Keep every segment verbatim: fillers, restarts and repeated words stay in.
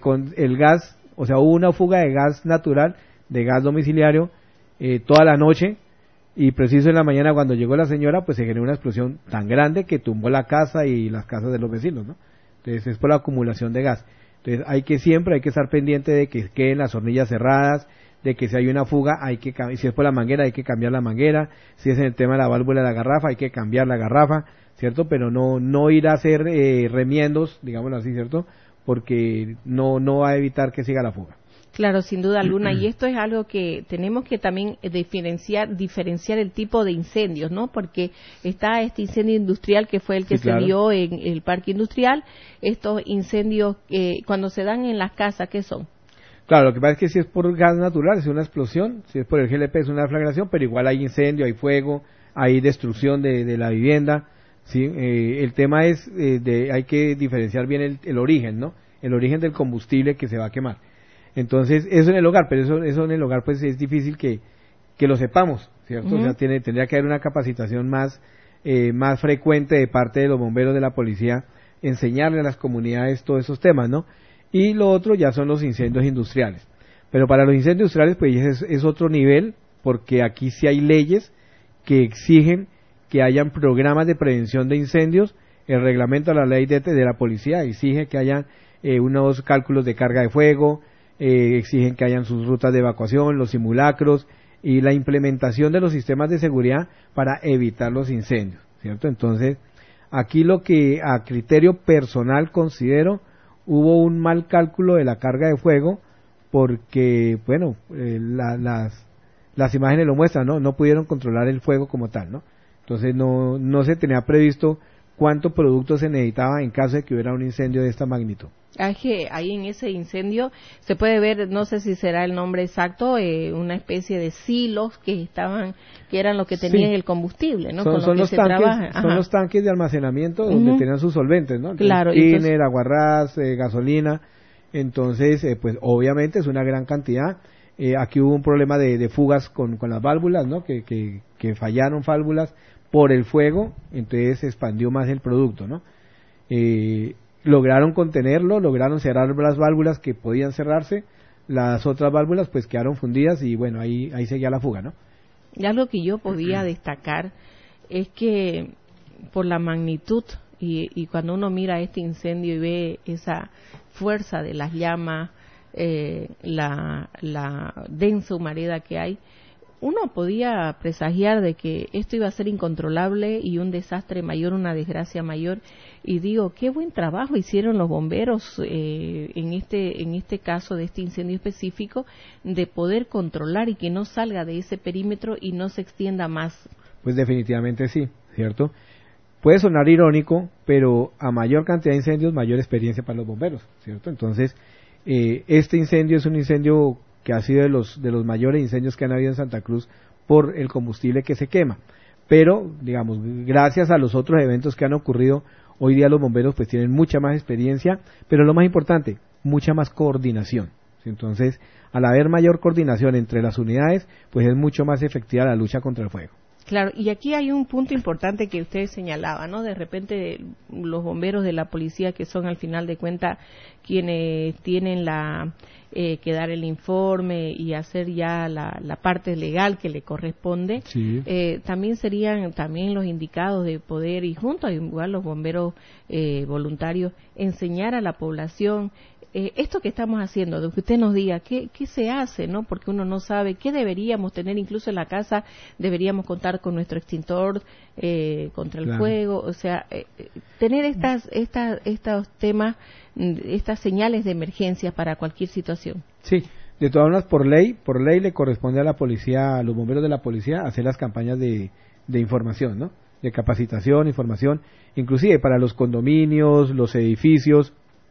con el gas, o sea, hubo una fuga de gas natural, de gas domiciliario, eh, toda la noche, y preciso en la mañana cuando llegó la señora, pues se generó una explosión tan grande que tumbó la casa y las casas de los vecinos, ¿no? Entonces es por la acumulación de gas. Entonces hay que siempre, hay que estar pendiente de que queden las hornillas cerradas, de que si hay una fuga, hay que si es por la manguera, hay que cambiar la manguera, si es en el tema de la válvula de la garrafa, hay que cambiar la garrafa, ¿cierto? Pero no no ir a hacer eh, remiendos, digámoslo así, ¿cierto? Porque no no va a evitar que siga la fuga. Claro, sin duda alguna, y esto es algo que tenemos que también diferenciar diferenciar el tipo de incendios, ¿no? Porque está este incendio industrial que fue el que Sí, claro. se dio en el parque industrial, estos incendios eh, cuando se dan en las casas, ¿qué son? Claro, lo que pasa es que si es por gas natural es una explosión, si es por el G L P es una deflagración, pero igual hay incendio, hay fuego, hay destrucción de, de la vivienda, ¿sí? Eh, el tema es, eh, de, hay que diferenciar bien el, el origen, ¿no? El origen del combustible que se va a quemar. Entonces, eso en el hogar, pero eso, eso en el hogar pues es difícil que, que lo sepamos, ¿cierto? Uh-huh. O sea, tiene, tendría que haber una capacitación más, eh, más frecuente de parte de los bomberos, de la policía, enseñarle a las comunidades todos esos temas, ¿no? Y lo otro ya son los incendios industriales. Pero para los incendios industriales pues es, es otro nivel, porque aquí sí hay leyes que exigen que hayan programas de prevención de incendios. El reglamento de la ley de, de la policía exige que hayan eh, unos cálculos de carga de fuego, eh, exigen que hayan sus rutas de evacuación, los simulacros y la implementación de los sistemas de seguridad para evitar los incendios, ¿cierto? Entonces, aquí lo que a criterio personal considero, hubo un mal cálculo de la carga de fuego porque, bueno, eh, la, las, las imágenes lo muestran, ¿no? No pudieron controlar el fuego como tal, ¿no? Entonces no, no se tenía previsto cuánto producto se necesitaba en caso de que hubiera un incendio de esta magnitud. Ah, es que ahí en ese incendio se puede ver, no sé si será el nombre exacto, eh, una especie de silos que estaban, que eran los que tenían sí. el combustible, ¿no? Son, Con son lo los que tanques, se trabaja. son los tanques de almacenamiento donde uh-huh. tenían sus solventes, ¿no? Entonces, claro. Tiner, Entonces, aguarrás, eh, gasolina. Entonces, eh, pues obviamente es una gran cantidad. Eh, aquí hubo un problema de, de fugas con, con las válvulas, ¿no? Que, que, que fallaron válvulas por el fuego, entonces se expandió más el producto, ¿no? Eh, lograron contenerlo, lograron cerrar las válvulas que podían cerrarse, las otras válvulas pues quedaron fundidas y bueno, ahí ahí seguía la fuga, ¿no? Y algo que yo podía destacar es que por la magnitud y, y cuando uno mira este incendio y ve esa fuerza de las llamas, eh, la, la densa humareda que hay, uno podía presagiar de que esto iba a ser incontrolable y un desastre mayor, una desgracia mayor, y digo, qué buen trabajo hicieron los bomberos eh, en este en este caso de este incendio específico, de poder controlar y que no salga de ese perímetro y no se extienda más. Pues definitivamente sí, ¿cierto? Puede sonar irónico, pero a mayor cantidad de incendios, mayor experiencia para los bomberos, ¿cierto? Entonces, eh, este incendio es un incendio que ha sido de los de los mayores incendios que han habido en Santa Cruz por el combustible que se quema. Pero, digamos, gracias a los otros eventos que han ocurrido, hoy día los bomberos pues tienen mucha más experiencia, pero lo más importante, mucha más coordinación. Entonces, al haber mayor coordinación entre las unidades, pues es mucho más efectiva la lucha contra el fuego. Claro, y aquí hay un punto importante que usted señalaba, ¿no? De repente los bomberos de la policía, que son al final de cuentas quienes tienen la eh, que dar el informe y hacer ya la, la parte legal que le corresponde, sí. eh, también serían también los indicados de poder, y junto a igual los bomberos eh, voluntarios, enseñar a la población Eh, esto que estamos haciendo, de que usted nos diga qué, qué se hace, ¿no? Porque uno no sabe qué deberíamos tener, incluso en la casa deberíamos contar con nuestro extintor eh, contra el claro. fuego, o sea, eh, tener estas, estas, estos temas, estas señales de emergencia para cualquier situación. Sí, de todas maneras, por ley, por ley le corresponde a la policía, a los bomberos de la policía, hacer las campañas de, de información, ¿no? De capacitación, información, inclusive para los condominios, los edificios.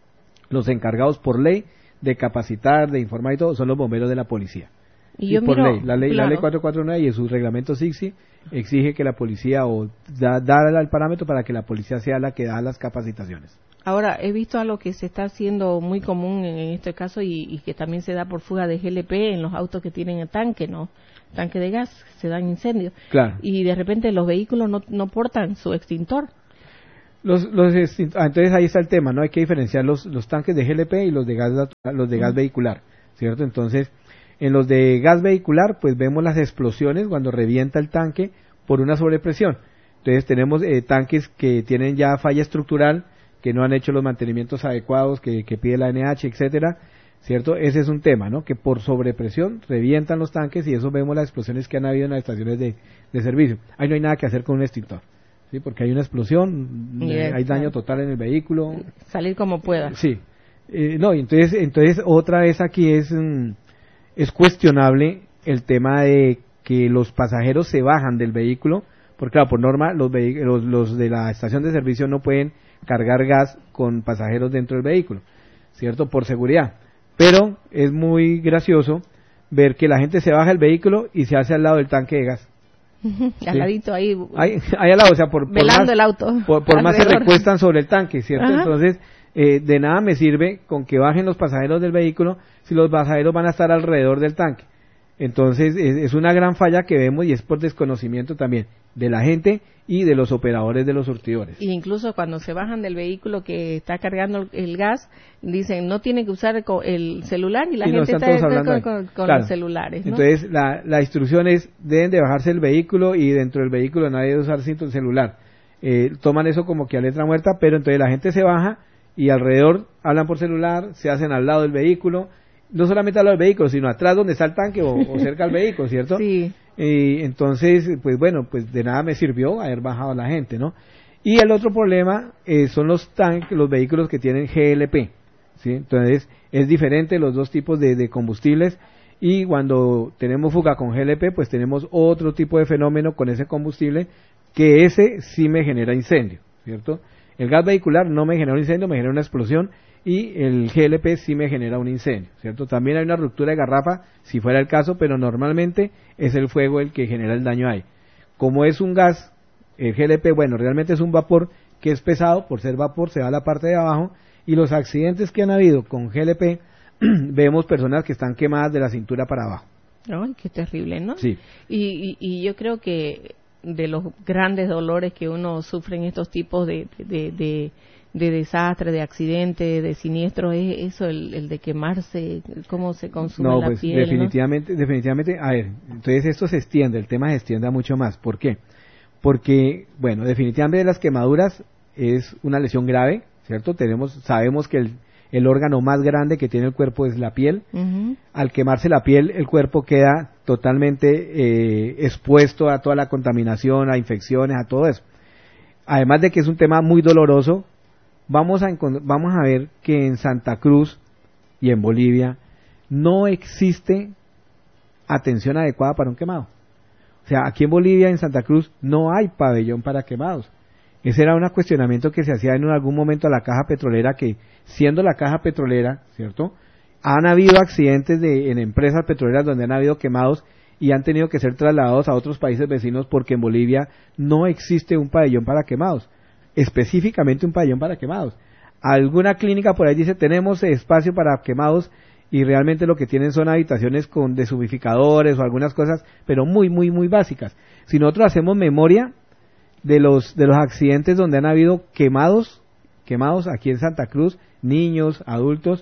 Los encargados por ley de capacitar, de informar y todo, son los bomberos de la policía. Y, yo y por miro, ley, la ley, claro. la ley cuatrocientos cuarenta y nueve y en su reglamento S I C S I exige que la policía o da, da el parámetro para que la policía sea la que da las capacitaciones. Ahora, he visto algo que se está haciendo muy común en este caso y, y que también se da por fuga de G L P en los autos que tienen el tanque, ¿no? Tanque de gas, se dan incendios. Claro. Y de repente los vehículos no, no portan su extintor. Los, los ah, entonces ahí está el tema, ¿no? Hay que diferenciar los, los tanques de G L P y los de gas natural, los de gas vehicular, ¿cierto? Entonces, en los de gas vehicular, pues vemos las explosiones cuando revienta el tanque por una sobrepresión. Entonces tenemos eh, tanques que tienen ya falla estructural, que no han hecho los mantenimientos adecuados que, que pide la N H, etcétera, ¿cierto? Ese es un tema, ¿no? Que por sobrepresión revientan los tanques y eso vemos las explosiones que han habido en las estaciones de, de servicio. Ahí no hay nada que hacer con un extintor. Sí, porque hay una explosión, eh, hay daño total en el vehículo. Salir como pueda. Sí. Eh, no, entonces, entonces otra vez aquí es, mm, es cuestionable el tema de que los pasajeros se bajan del vehículo, porque claro, por norma los, los, los de la estación de servicio no pueden cargar gas con pasajeros dentro del vehículo, ¿cierto? Por seguridad. Pero es muy gracioso ver que la gente se baja del vehículo y se hace al lado del tanque de gas. Al ¿sí? ladito ahí, ahí, ahí al lado, o sea, por, por velando más, el auto. Por, por más se alrededor. recuestan sobre el tanque, ¿cierto? Ajá. Entonces, eh, de nada me sirve con que bajen los pasajeros del vehículo si los pasajeros van a estar alrededor del tanque. Entonces, es, es una gran falla que vemos y es por desconocimiento también de la gente y de los operadores de los surtidores. Y incluso cuando se bajan del vehículo que está cargando el gas, dicen no tienen que usar el celular y la y no gente están está todos con, con, con claro. los celulares, ¿no? Entonces, la, la instrucción es, deben de bajarse el vehículo y dentro del vehículo nadie debe usar cinto celular. Eh, toman eso como que a letra muerta, pero entonces la gente se baja y alrededor hablan por celular, se hacen al lado del vehículo, no solamente al lado del vehículo, sino atrás donde está el tanque o, o cerca al vehículo, ¿cierto? Sí. Y entonces, pues bueno, pues de nada me sirvió haber bajado a la gente, ¿no? Y el otro problema eh, son los tanques, los vehículos que tienen G L P, ¿sí? Entonces, es diferente los dos tipos de, de combustibles y cuando tenemos fuga con G L P, pues tenemos otro tipo de fenómeno con ese combustible que ese sí me genera incendio, ¿cierto? El gas vehicular no me genera un incendio, me genera una explosión y el G L P sí me genera un incendio, ¿cierto? También hay una ruptura de garrafa, si fuera el caso, pero normalmente es el fuego el que genera el daño ahí. Como es un gas, el G L P, bueno, realmente es un vapor que es pesado, por ser vapor se va a la parte de abajo, y los accidentes que han habido con G L P, vemos personas que están quemadas de la cintura para abajo. Ay, qué terrible, ¿no? Sí. Y, y, y yo creo que de los grandes dolores que uno sufre en estos tipos de... de, de de desastre, de accidente, de siniestro, es eso, el, el de quemarse, cómo se consume no, la pues, piel. definitivamente, ¿no? definitivamente, a ver, entonces esto se extiende, el tema se extiende mucho más. ¿Por qué? Porque, bueno, definitivamente las quemaduras es una lesión grave, ¿cierto? Tenemos, sabemos que el, el órgano más grande que tiene el cuerpo es la piel. Uh-huh. Al quemarse la piel, el cuerpo queda totalmente eh, expuesto a toda la contaminación, a infecciones, a todo eso. Además de que es un tema muy doloroso, Vamos a, vamos a ver que en Santa Cruz y en Bolivia no existe atención adecuada para un quemado. O sea, aquí en Bolivia, en Santa Cruz, no hay pabellón para quemados. Ese era un cuestionamiento que se hacía en algún momento a la caja petrolera, que siendo la caja petrolera, ¿cierto? Han habido accidentes de, en empresas petroleras donde han habido quemados y han tenido que ser trasladados a otros países vecinos porque en Bolivia no existe un pabellón para quemados. Específicamente un pabellón para quemados. Alguna clínica por ahí dice tenemos espacio para quemados y realmente lo que tienen son habitaciones con deshumidificadores o algunas cosas, pero muy, muy, muy básicas. Si nosotros hacemos memoria de los de los accidentes donde han habido quemados, quemados aquí en Santa Cruz, niños, adultos,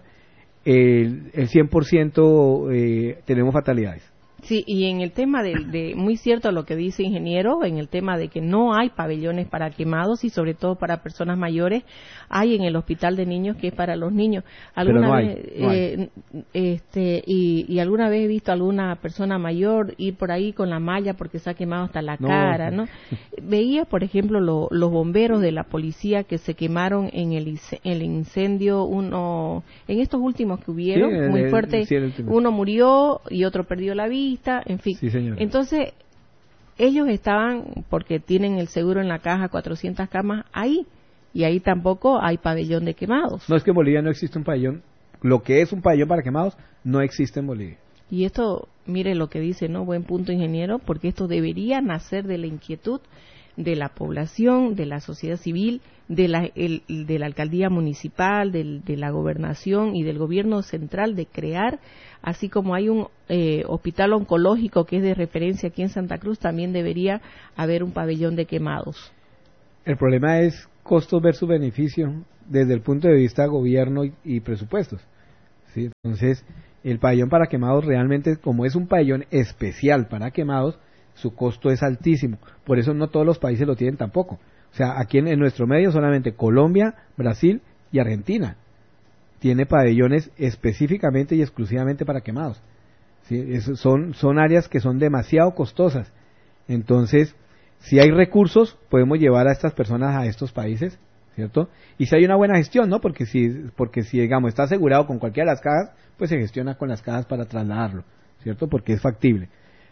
el, el cien por ciento eh, tenemos fatalidades. Sí, y en el tema de, de, muy cierto lo que dice ingeniero, en el tema de que no hay pabellones para quemados y sobre todo para personas mayores, hay en el hospital de niños que es para los niños. Alguna no vez, hay, no eh, este, y, y alguna vez he visto a alguna persona mayor ir por ahí con la malla porque se ha quemado hasta la no. cara, ¿no? Veía, por ejemplo, lo, los bomberos de la policía que se quemaron en el, el incendio, uno, en estos últimos que hubieron, sí, muy el, fuerte, sí, uno murió y otro perdió la vida. En fin, sí, entonces ellos estaban, porque tienen el seguro en la caja, cuatrocientas camas ahí, y ahí tampoco hay pabellón de quemados. No, es que en Bolivia no existe un pabellón, lo que es un pabellón para quemados no existe en Bolivia. Y esto, mire lo que dice, ¿no? Buen punto, ingeniero, porque esto debería nacer de la inquietud de la población, de la sociedad civil, de la, el, de la alcaldía municipal, del, de la gobernación y del gobierno central de crear, así como hay un eh, hospital oncológico que es de referencia aquí en Santa Cruz, también debería haber un pabellón de quemados. El problema es costos versus beneficio desde el punto de vista gobierno y, y presupuestos, ¿sí? Entonces, el pabellón para quemados realmente, como es un pabellón especial para quemados, su costo es altísimo. Por eso no todos los países lo tienen tampoco. O sea, aquí en, en nuestro medio solamente Colombia, Brasil y Argentina tiene pabellones específicamente y exclusivamente para quemados, ¿sí? Eso son, son áreas que son demasiado costosas. Entonces, si hay recursos, podemos llevar a estas personas a estos países, ¿cierto? Y si hay una buena gestión, ¿no? Porque si, porque si digamos, está asegurado con cualquiera de las cajas, pues se gestiona con las cajas para trasladarlo, ¿cierto? Porque es factible.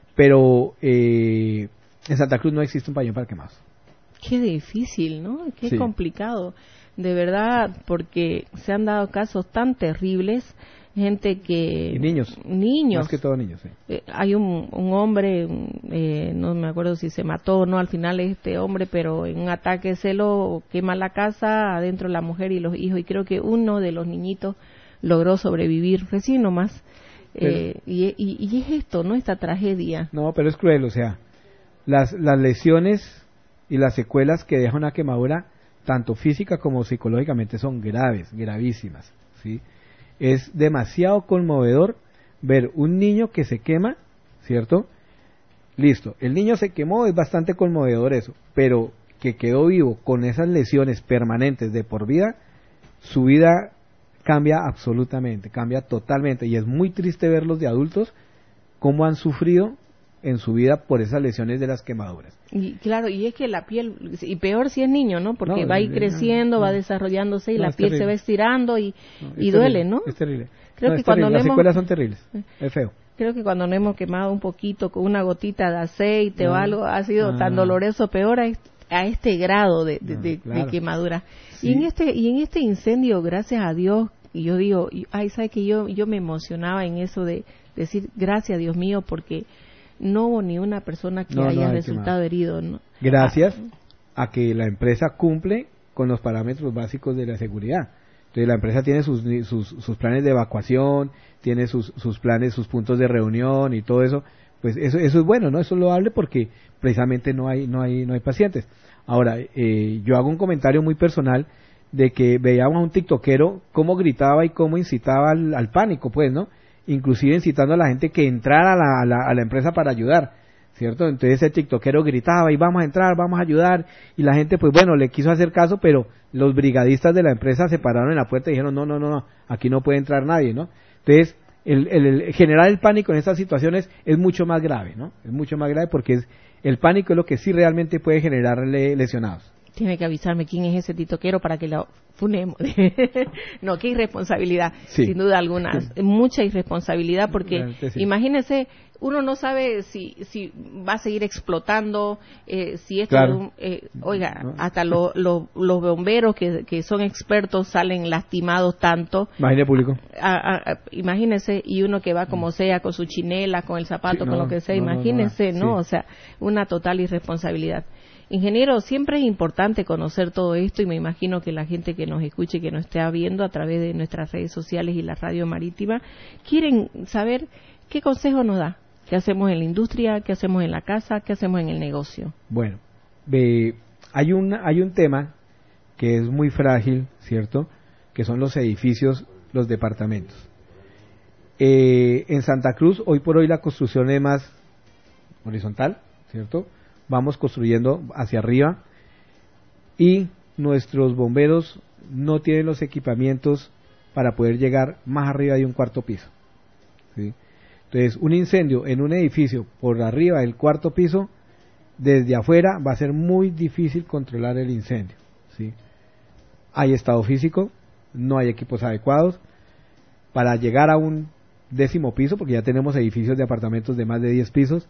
Pero eh, en Santa Cruz no existe un pabellón para quemados. Qué difícil, ¿no? Qué Sí. complicado. De verdad, porque se han dado casos tan terribles, gente que... Y niños. Niños. Más que todo niños, sí. Eh, hay un, un hombre, eh, no me acuerdo si se mató o no al final este hombre, pero en un ataque se lo quema la casa, adentro la mujer y los hijos, y creo que uno de los niñitos logró sobrevivir recién nomás. Eh, y, y, y es esto, ¿no? Esta tragedia. No, pero es cruel, o sea, las, las lesiones y las secuelas que deja una quemadura, tanto física como psicológicamente, son graves, gravísimas, ¿sí? Es demasiado conmovedor ver un niño que se quema, ¿cierto? Listo, el niño se quemó, es bastante conmovedor eso, pero que quedó vivo con esas lesiones permanentes de por vida, su vida cambia absolutamente, cambia totalmente, y es muy triste verlos de adultos cómo han sufrido en su vida por esas lesiones de las quemaduras. Y claro, y es que la piel, y peor si es niño, ¿no? Porque No, va a ir no, creciendo, no, va desarrollándose y no, la es piel terrible. se va estirando y, No, y es duele, terrible, ¿no? Es terrible. Creo No, que es cuando terrible. no Las hemos, secuelas son terribles, es feo. creo que cuando nos hemos quemado un poquito con una gotita de aceite No. o algo, ha sido Ah. tan doloroso, peor a este, a este grado de, de, No, de- claro. de quemadura. Sí. Y en este y en este incendio, gracias a Dios, y yo digo, y- ay, sabe que yo yo me emocionaba en eso de decir gracias Dios mío, porque no hubo ni una persona que No, no haya hay resultado quemado. herido, ¿no? Gracias Ah, a que la empresa cumple con los parámetros básicos de la seguridad. Entonces la empresa tiene sus, sus, sus planes de evacuación, tiene sus, sus planes, sus puntos de reunión y todo eso. Pues eso, eso es bueno, ¿no? Eso es loable porque precisamente no hay, no hay, no hay pacientes. Ahora, eh, yo hago un comentario muy personal de que veíamos a un tiktokero cómo gritaba y cómo incitaba al, al pánico, pues, ¿no? Inclusive incitando a la gente que entrara a la, a la, a la empresa para ayudar, ¿cierto? Entonces el tiktokero gritaba y vamos a entrar, vamos a ayudar, y la gente, pues bueno, le quiso hacer caso, pero los brigadistas de la empresa se pararon en la puerta y dijeron, no, no, no, no, aquí no puede entrar nadie, ¿no? Entonces, el, el, el generar el pánico en estas situaciones es mucho más grave, ¿no? Es mucho más grave porque es, el pánico es lo que sí realmente puede generarle lesionados. Tiene que avisarme quién es ese titoquero para que lo funemos. No, qué irresponsabilidad, Sí. sin duda alguna. Mucha irresponsabilidad porque, Realmente sí. imagínese, uno no sabe si si va a seguir explotando, eh, si esto, Claro. eh, oiga, No. hasta lo, lo- los bomberos que, que son expertos salen lastimados tanto. Imagine público. A, a- a- imagínese, y uno que va como sea, con su chinela, con el zapato, Sí, con no, lo que sea, no, no, no, imagínese, ¿no? sí. O sea, una total irresponsabilidad. Ingeniero, siempre es importante conocer todo esto y me imagino que la gente que nos escuche y que nos esté viendo a través de nuestras redes sociales y la radio marítima quieren saber qué consejo nos da, qué hacemos en la industria, qué hacemos en la casa, qué hacemos en el negocio. Bueno, ve, hay un hay un tema que es muy frágil, ¿cierto? Que son los edificios, los departamentos. Eh, en Santa Cruz, hoy por hoy la construcción es más horizontal, ¿cierto? Vamos construyendo hacia arriba y nuestros bomberos no tienen los equipamientos para poder llegar más arriba de un cuarto piso, ¿sí? Entonces, un incendio en un edificio por arriba del cuarto piso, desde afuera va a ser muy difícil controlar el incendio, ¿sí? Hay estado físico, no hay equipos adecuados para llegar a un décimo piso, porque ya tenemos edificios de apartamentos de más de diez pisos.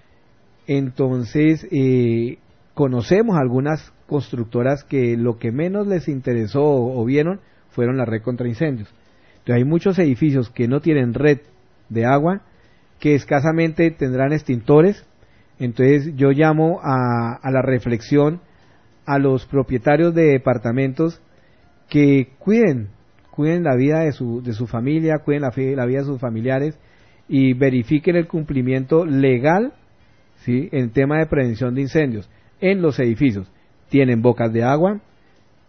Entonces, eh, conocemos algunas constructoras que lo que menos les interesó o, o vieron fueron la red contra incendios. Entonces, hay muchos edificios que no tienen red de agua, que escasamente tendrán extintores. Entonces, yo llamo a, a la reflexión a los propietarios de departamentos que cuiden, cuiden la vida de su, de su familia, cuiden la, fe, la vida de sus familiares y verifiquen el cumplimiento legal, ¿sí?, en tema de prevención de incendios en los edificios. Tienen bocas de agua,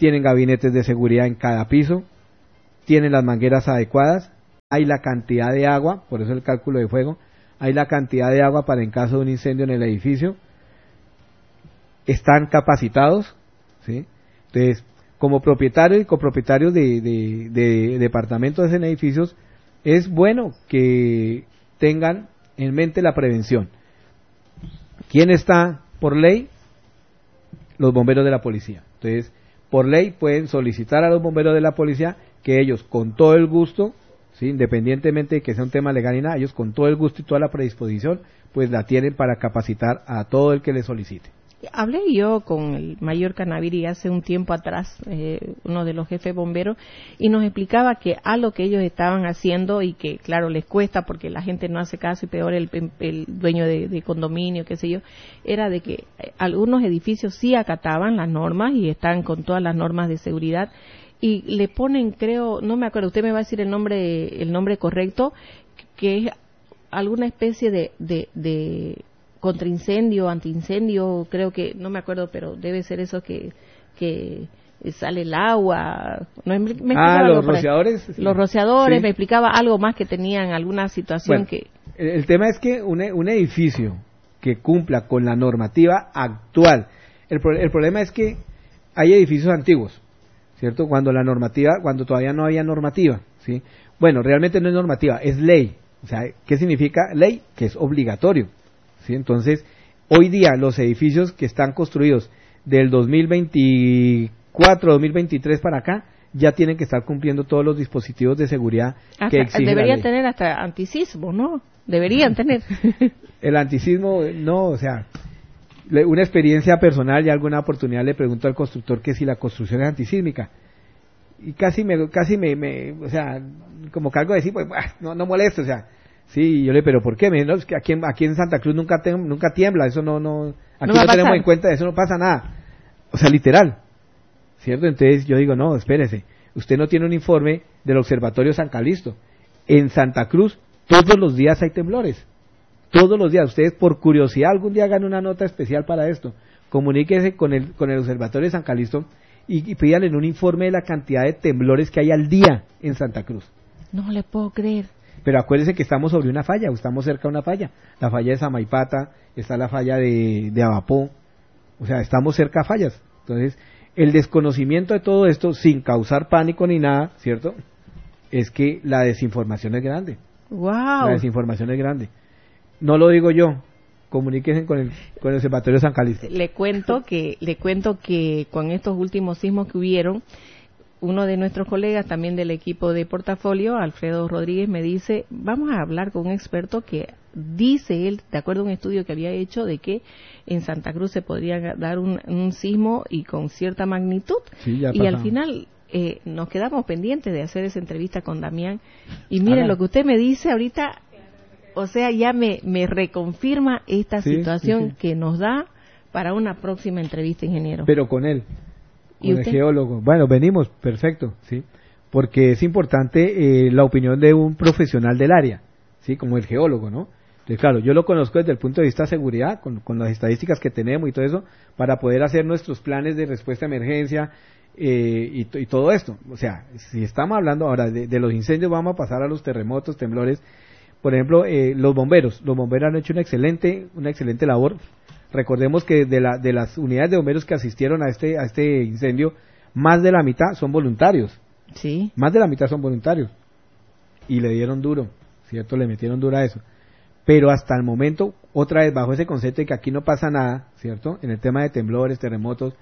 tienen gabinetes de seguridad en cada piso, tienen las mangueras adecuadas, hay la cantidad de agua, por eso el cálculo de fuego, hay la cantidad de agua para en caso de un incendio en el edificio, están capacitados, ¿sí? Entonces, como propietarios y copropietarios de, de, de departamentos en edificios, es bueno que tengan en mente la prevención. ¿Quién está por ley? Los bomberos de la policía. Entonces, por ley pueden solicitar a los bomberos de la policía que ellos, con todo el gusto, ¿sí?, independientemente de que sea un tema legal y nada, ellos con todo el gusto y toda la predisposición, pues la tienen para capacitar a todo el que les solicite. Hablé yo con el mayor Canaviri hace un tiempo atrás, eh, uno de los jefes bomberos, y nos explicaba que algo que ellos estaban haciendo y que, claro, les cuesta porque la gente no hace caso y peor el, el dueño de, de condominio, qué sé yo, era de que algunos edificios sí acataban las normas y están con todas las normas de seguridad y le ponen, creo, no me acuerdo, usted me va a decir el nombre, el nombre correcto, que es alguna especie de, de, de contraincendio, antiincendio, creo que, no me acuerdo, pero debe ser eso que, que sale el agua. No, me, me ah, los rociadores. Sí. Los rociadores, sí. Me explicaba algo más que tenían alguna situación bueno, que... El, el tema es que un, un edificio que cumpla con la normativa actual, el, el problema es que hay edificios antiguos, ¿cierto? Cuando la normativa, cuando todavía no había normativa, ¿sí? Bueno, realmente no es normativa, es ley. O sea, ¿qué significa ley? Que es obligatorio. ¿Sí? Entonces, hoy día los edificios que están construidos del dos mil veinticuatro, dos mil veintitrés para acá, ya tienen que estar cumpliendo todos los dispositivos de seguridad hasta, que exige deberían la ley. Tener hasta antisismo, ¿no? Deberían tener. El antisismo, no, o sea, una experiencia personal y alguna oportunidad le pregunto al constructor que si la construcción es antisísmica. Y casi me, casi me, me o sea, como cargo de decir, pues, no, no molesta, o sea, sí, yo le, pero ¿por qué? Me dijo, no, es que aquí, aquí en Santa Cruz nunca tem, nunca tiembla, eso no, no, aquí no, no tenemos en cuenta, eso no pasa nada. O sea, literal, ¿cierto? Entonces yo digo, no, espérese, usted no tiene un informe del Observatorio San Calixto. En Santa Cruz todos los días hay temblores, todos los días. Ustedes por curiosidad algún día hagan una nota especial para esto, comuníquese con el, con el Observatorio de San Calixto y, y pídanle un informe de la cantidad de temblores que hay al día en Santa Cruz. No le puedo creer. Pero acuérdense que estamos sobre una falla, o estamos cerca de una falla. La falla de Samaipata, está la falla de, de Abapó, o sea, estamos cerca a fallas. Entonces, el desconocimiento de todo esto, sin causar pánico ni nada, ¿cierto?, es que la desinformación es grande. Wow. La desinformación es grande. No lo digo yo, comuníquense con el, con el Observatorio San Calixto. Le cuento que, le cuento que con estos últimos sismos que hubieron, uno de nuestros colegas también del equipo de portafolio, Alfredo Rodríguez, me dice, vamos a hablar con un experto que dice él, de acuerdo a un estudio que había hecho, de que en Santa Cruz se podría dar un, un sismo y con cierta magnitud. Sí, ya y al final eh, nos quedamos pendientes de hacer esa entrevista con Damián. Y miren, ah, lo que usted me dice ahorita, o sea, ya me, me reconfirma esta sí, situación sí, sí. que nos da para una próxima entrevista, ingeniero. Pero con él. Con el geólogo. Bueno, venimos, perfecto, sí, porque es importante eh, la opinión de un profesional del área, sí, como el geólogo, ¿no? Entonces, claro, yo lo conozco desde el punto de vista de seguridad, con, con las estadísticas que tenemos y todo eso, para poder hacer nuestros planes de respuesta a emergencia eh, y, y todo esto. O sea, si estamos hablando ahora de, de los incendios, vamos a pasar a los terremotos, temblores. Por ejemplo, eh, los bomberos, los bomberos han hecho una excelente, una excelente labor. Recordemos que de, la, de las unidades de bomberos que asistieron a este, a este incendio, más de la mitad son voluntarios. Sí. Más de la mitad son voluntarios. Y le dieron duro, ¿cierto? Le metieron duro a eso. Pero hasta el momento, otra vez bajo ese concepto de que aquí no pasa nada, ¿cierto? En el tema de temblores, terremotos,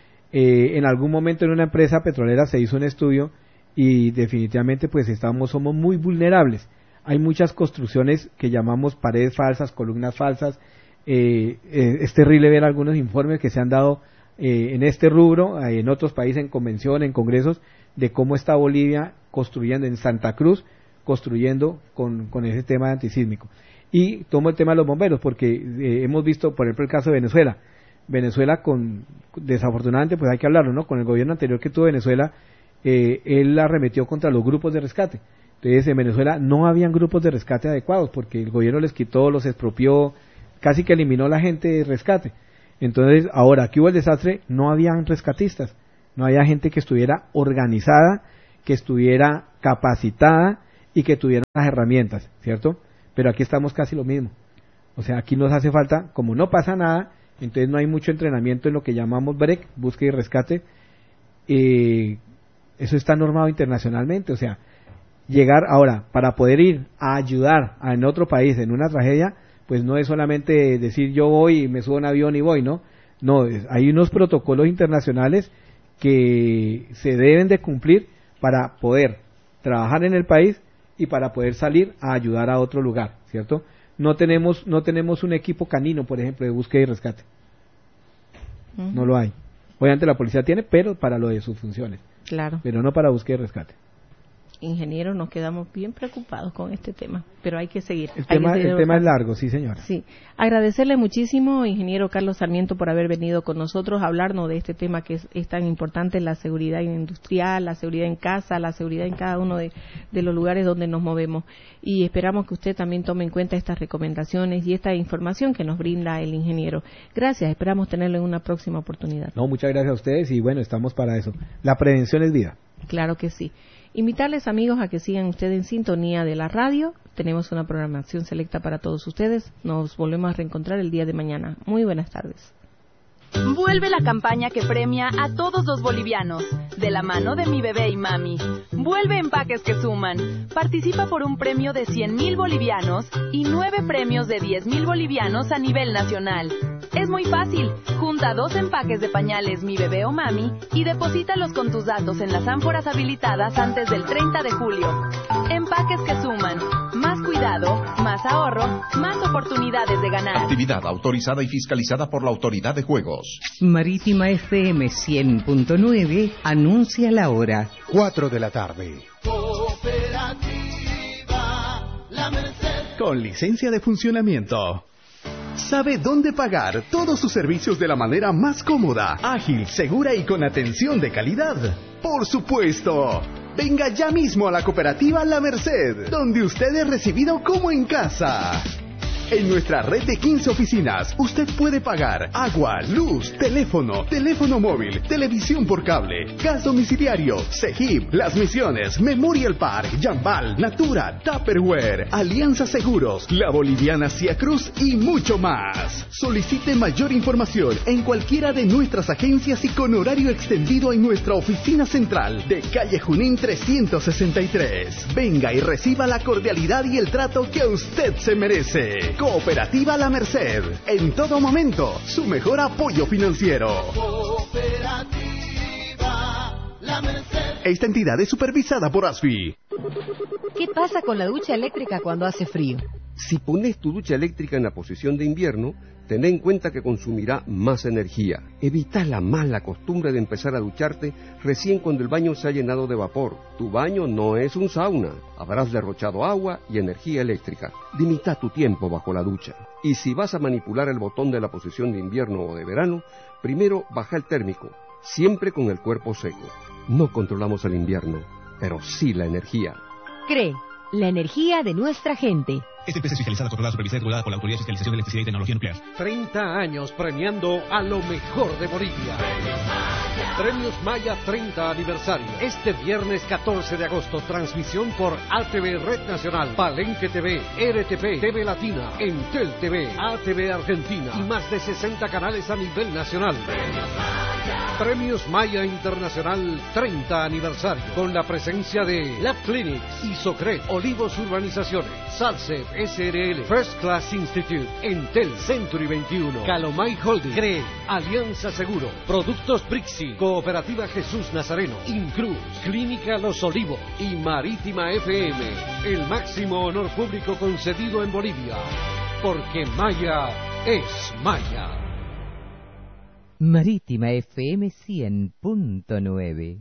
eh, en algún momento en una empresa petrolera se hizo un estudio y definitivamente pues estamos, somos muy vulnerables. Hay muchas construcciones que llamamos paredes falsas, columnas falsas. Eh, eh, es terrible ver algunos informes que se han dado eh, en este rubro, eh, en otros países, en convención, en congresos, de cómo está Bolivia construyendo en Santa Cruz, construyendo con, con ese tema antisísmico. Y tomo el tema de los bomberos, porque eh, hemos visto, por ejemplo, el caso de Venezuela. Venezuela, con desafortunadamente, pues hay que hablarlo, ¿no? Con el gobierno anterior que tuvo Venezuela, eh, él arremetió contra los grupos de rescate. Entonces, en Venezuela no habían grupos de rescate adecuados, porque el gobierno les quitó, los expropió, casi que eliminó la gente de rescate. Entonces, ahora que hubo el desastre, no habían rescatistas. no había gente que estuviera organizada, que estuviera capacitada y que tuviera las herramientas, ¿cierto? Pero aquí estamos casi lo mismo. O sea, aquí nos hace falta, como no pasa nada, entonces no hay mucho entrenamiento en lo que llamamos B R E C, búsqueda y rescate. Eh, eso está normado internacionalmente, o sea, llegar ahora, para poder ir a ayudar a, en otro país en una tragedia, pues no es solamente decir yo voy y me subo a un avión y voy, ¿no? No, es, hay unos protocolos internacionales que se deben de cumplir para poder trabajar en el país y para poder salir a ayudar a otro lugar, ¿cierto? No tenemos no tenemos un equipo canino, por ejemplo, de búsqueda y rescate. Uh-huh. No lo hay. Obviamente la policía tiene, pero para lo de sus funciones. Claro. Pero no para búsqueda y rescate. Ingeniero, nos quedamos bien preocupados con este tema, pero hay que seguir. El tema, que seguir el tema es largo, sí señora. Sí, agradecerle muchísimo, ingeniero Carlos Sarmiento, por haber venido con nosotros a hablarnos de este tema que es, es tan importante, la seguridad industrial, la seguridad en casa, la seguridad en cada uno de, de los lugares donde nos movemos. Y esperamos que usted también tome en cuenta estas recomendaciones y esta información que nos brinda el ingeniero. Gracias, esperamos tenerlo en una próxima oportunidad. No, muchas gracias a ustedes y bueno, estamos para eso. La prevención es vida. Claro que sí. Invitarles, amigos, a que sigan ustedes en sintonía de la radio. Tenemos una programación selecta para todos ustedes. Nos volvemos a reencontrar el día de mañana. Muy buenas tardes. Vuelve la campaña que premia a todos los bolivianos, de la mano de Mi Bebé y Mami. Vuelve Empaques que Suman. Participa por un premio de cien mil bolivianos y nueve premios de diez mil bolivianos a nivel nacional. Es muy fácil. Junta dos empaques de pañales Mi Bebé o Mami y deposítalos con tus datos en las ánforas habilitadas antes del treinta de julio. Empaques que suman. Más cuidado, más ahorro, más oportunidades de ganar. Actividad autorizada y fiscalizada por la Autoridad de Juegos. Marítima F M cien punto nueve anuncia la hora. cuatro de la tarde. Cooperativa La Merced. Con licencia de funcionamiento. Sabe dónde pagar todos sus servicios de la manera más cómoda, ágil, segura y con atención de calidad. Por supuesto. Venga ya mismo a la cooperativa La Merced, donde usted es recibido como en casa. En nuestra red de quince oficinas, usted puede pagar agua, luz, teléfono, teléfono móvil, televisión por cable, gas domiciliario, Cegip, Las Misiones, Memorial Park, Jambal, Natura, Tupperware, Alianza Seguros, La Boliviana Cia Cruz y mucho más. Solicite mayor información en cualquiera de nuestras agencias y con horario extendido en nuestra oficina central de calle Junín trescientos sesenta y tres. Venga y reciba la cordialidad y el trato que usted se merece. Cooperativa La Merced, en todo momento, su mejor apoyo financiero. Cooperativa La Merced. Esta entidad es supervisada por A S F I. ¿Qué pasa con la ducha eléctrica cuando hace frío? Si pones tu ducha eléctrica en la posición de invierno, ten en cuenta que consumirá más energía. Evita la mala costumbre de empezar a ducharte recién cuando el baño se ha llenado de vapor. Tu baño no es un sauna. Habrás derrochado agua y energía eléctrica. Limita tu tiempo bajo la ducha. Y si vas a manipular el botón de la posición de invierno o de verano, primero baja el térmico, siempre con el cuerpo seco. No controlamos el invierno, pero sí la energía. CRE, la energía de nuestra gente. Esta empresa es fiscalizada, controlada, supervisada y regulada por la Autoridad de Fiscalización de Electricidad y Tecnología Nuclear. treinta años premiando a lo mejor de Bolivia. Premios Maya treinta aniversario. Este viernes catorce de agosto, transmisión por A T V Red Nacional, Palenque T V, R T P, T V Latina, Entel T V, A T V Argentina y más de sesenta canales a nivel nacional. Premios Maya Internacional treinta aniversario, con la presencia de Lab Clinics, Isocred, Olivos Urbanizaciones, Salsef S R L, First Class Institute, Entel Century veintiuno, Calomay Holding, CRE, Alianza Seguro, Productos Brixi, Cooperativa Jesús Nazareno, Incruz, Clínica Los Olivos y Marítima F M, el máximo honor público concedido en Bolivia, porque Maya es Maya. Marítima F M cien punto nueve.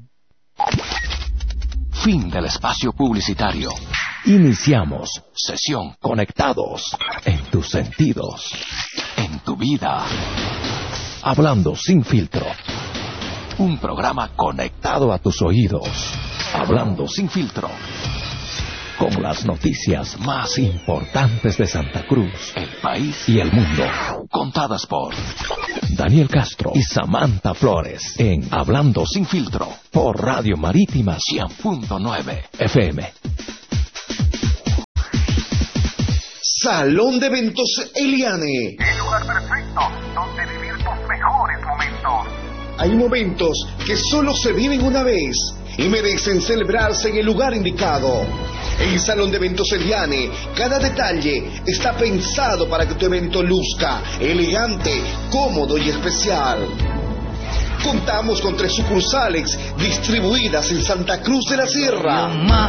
Fin del espacio publicitario. Iniciamos sesión conectados en tus sentidos, en tu vida. Hablando sin filtro. Un programa conectado a tus oídos. Hablando sin filtro. con las noticias más importantes de Santa Cruz, el país y el mundo, contadas por Daniel Castro y Samantha Flores en Hablando Sin Filtro por Radio Marítima cien punto nueve F M. Salón de Eventos Eliane. El lugar perfecto donde vivir tus mejores momentos. Hay momentos que solo se viven una vez y merecen celebrarse en el lugar indicado. En Salón de Eventos Eliane, cada detalle está pensado para que tu evento luzca elegante, cómodo y especial. Contamos con tres sucursales distribuidas en Santa Cruz de la Sierra.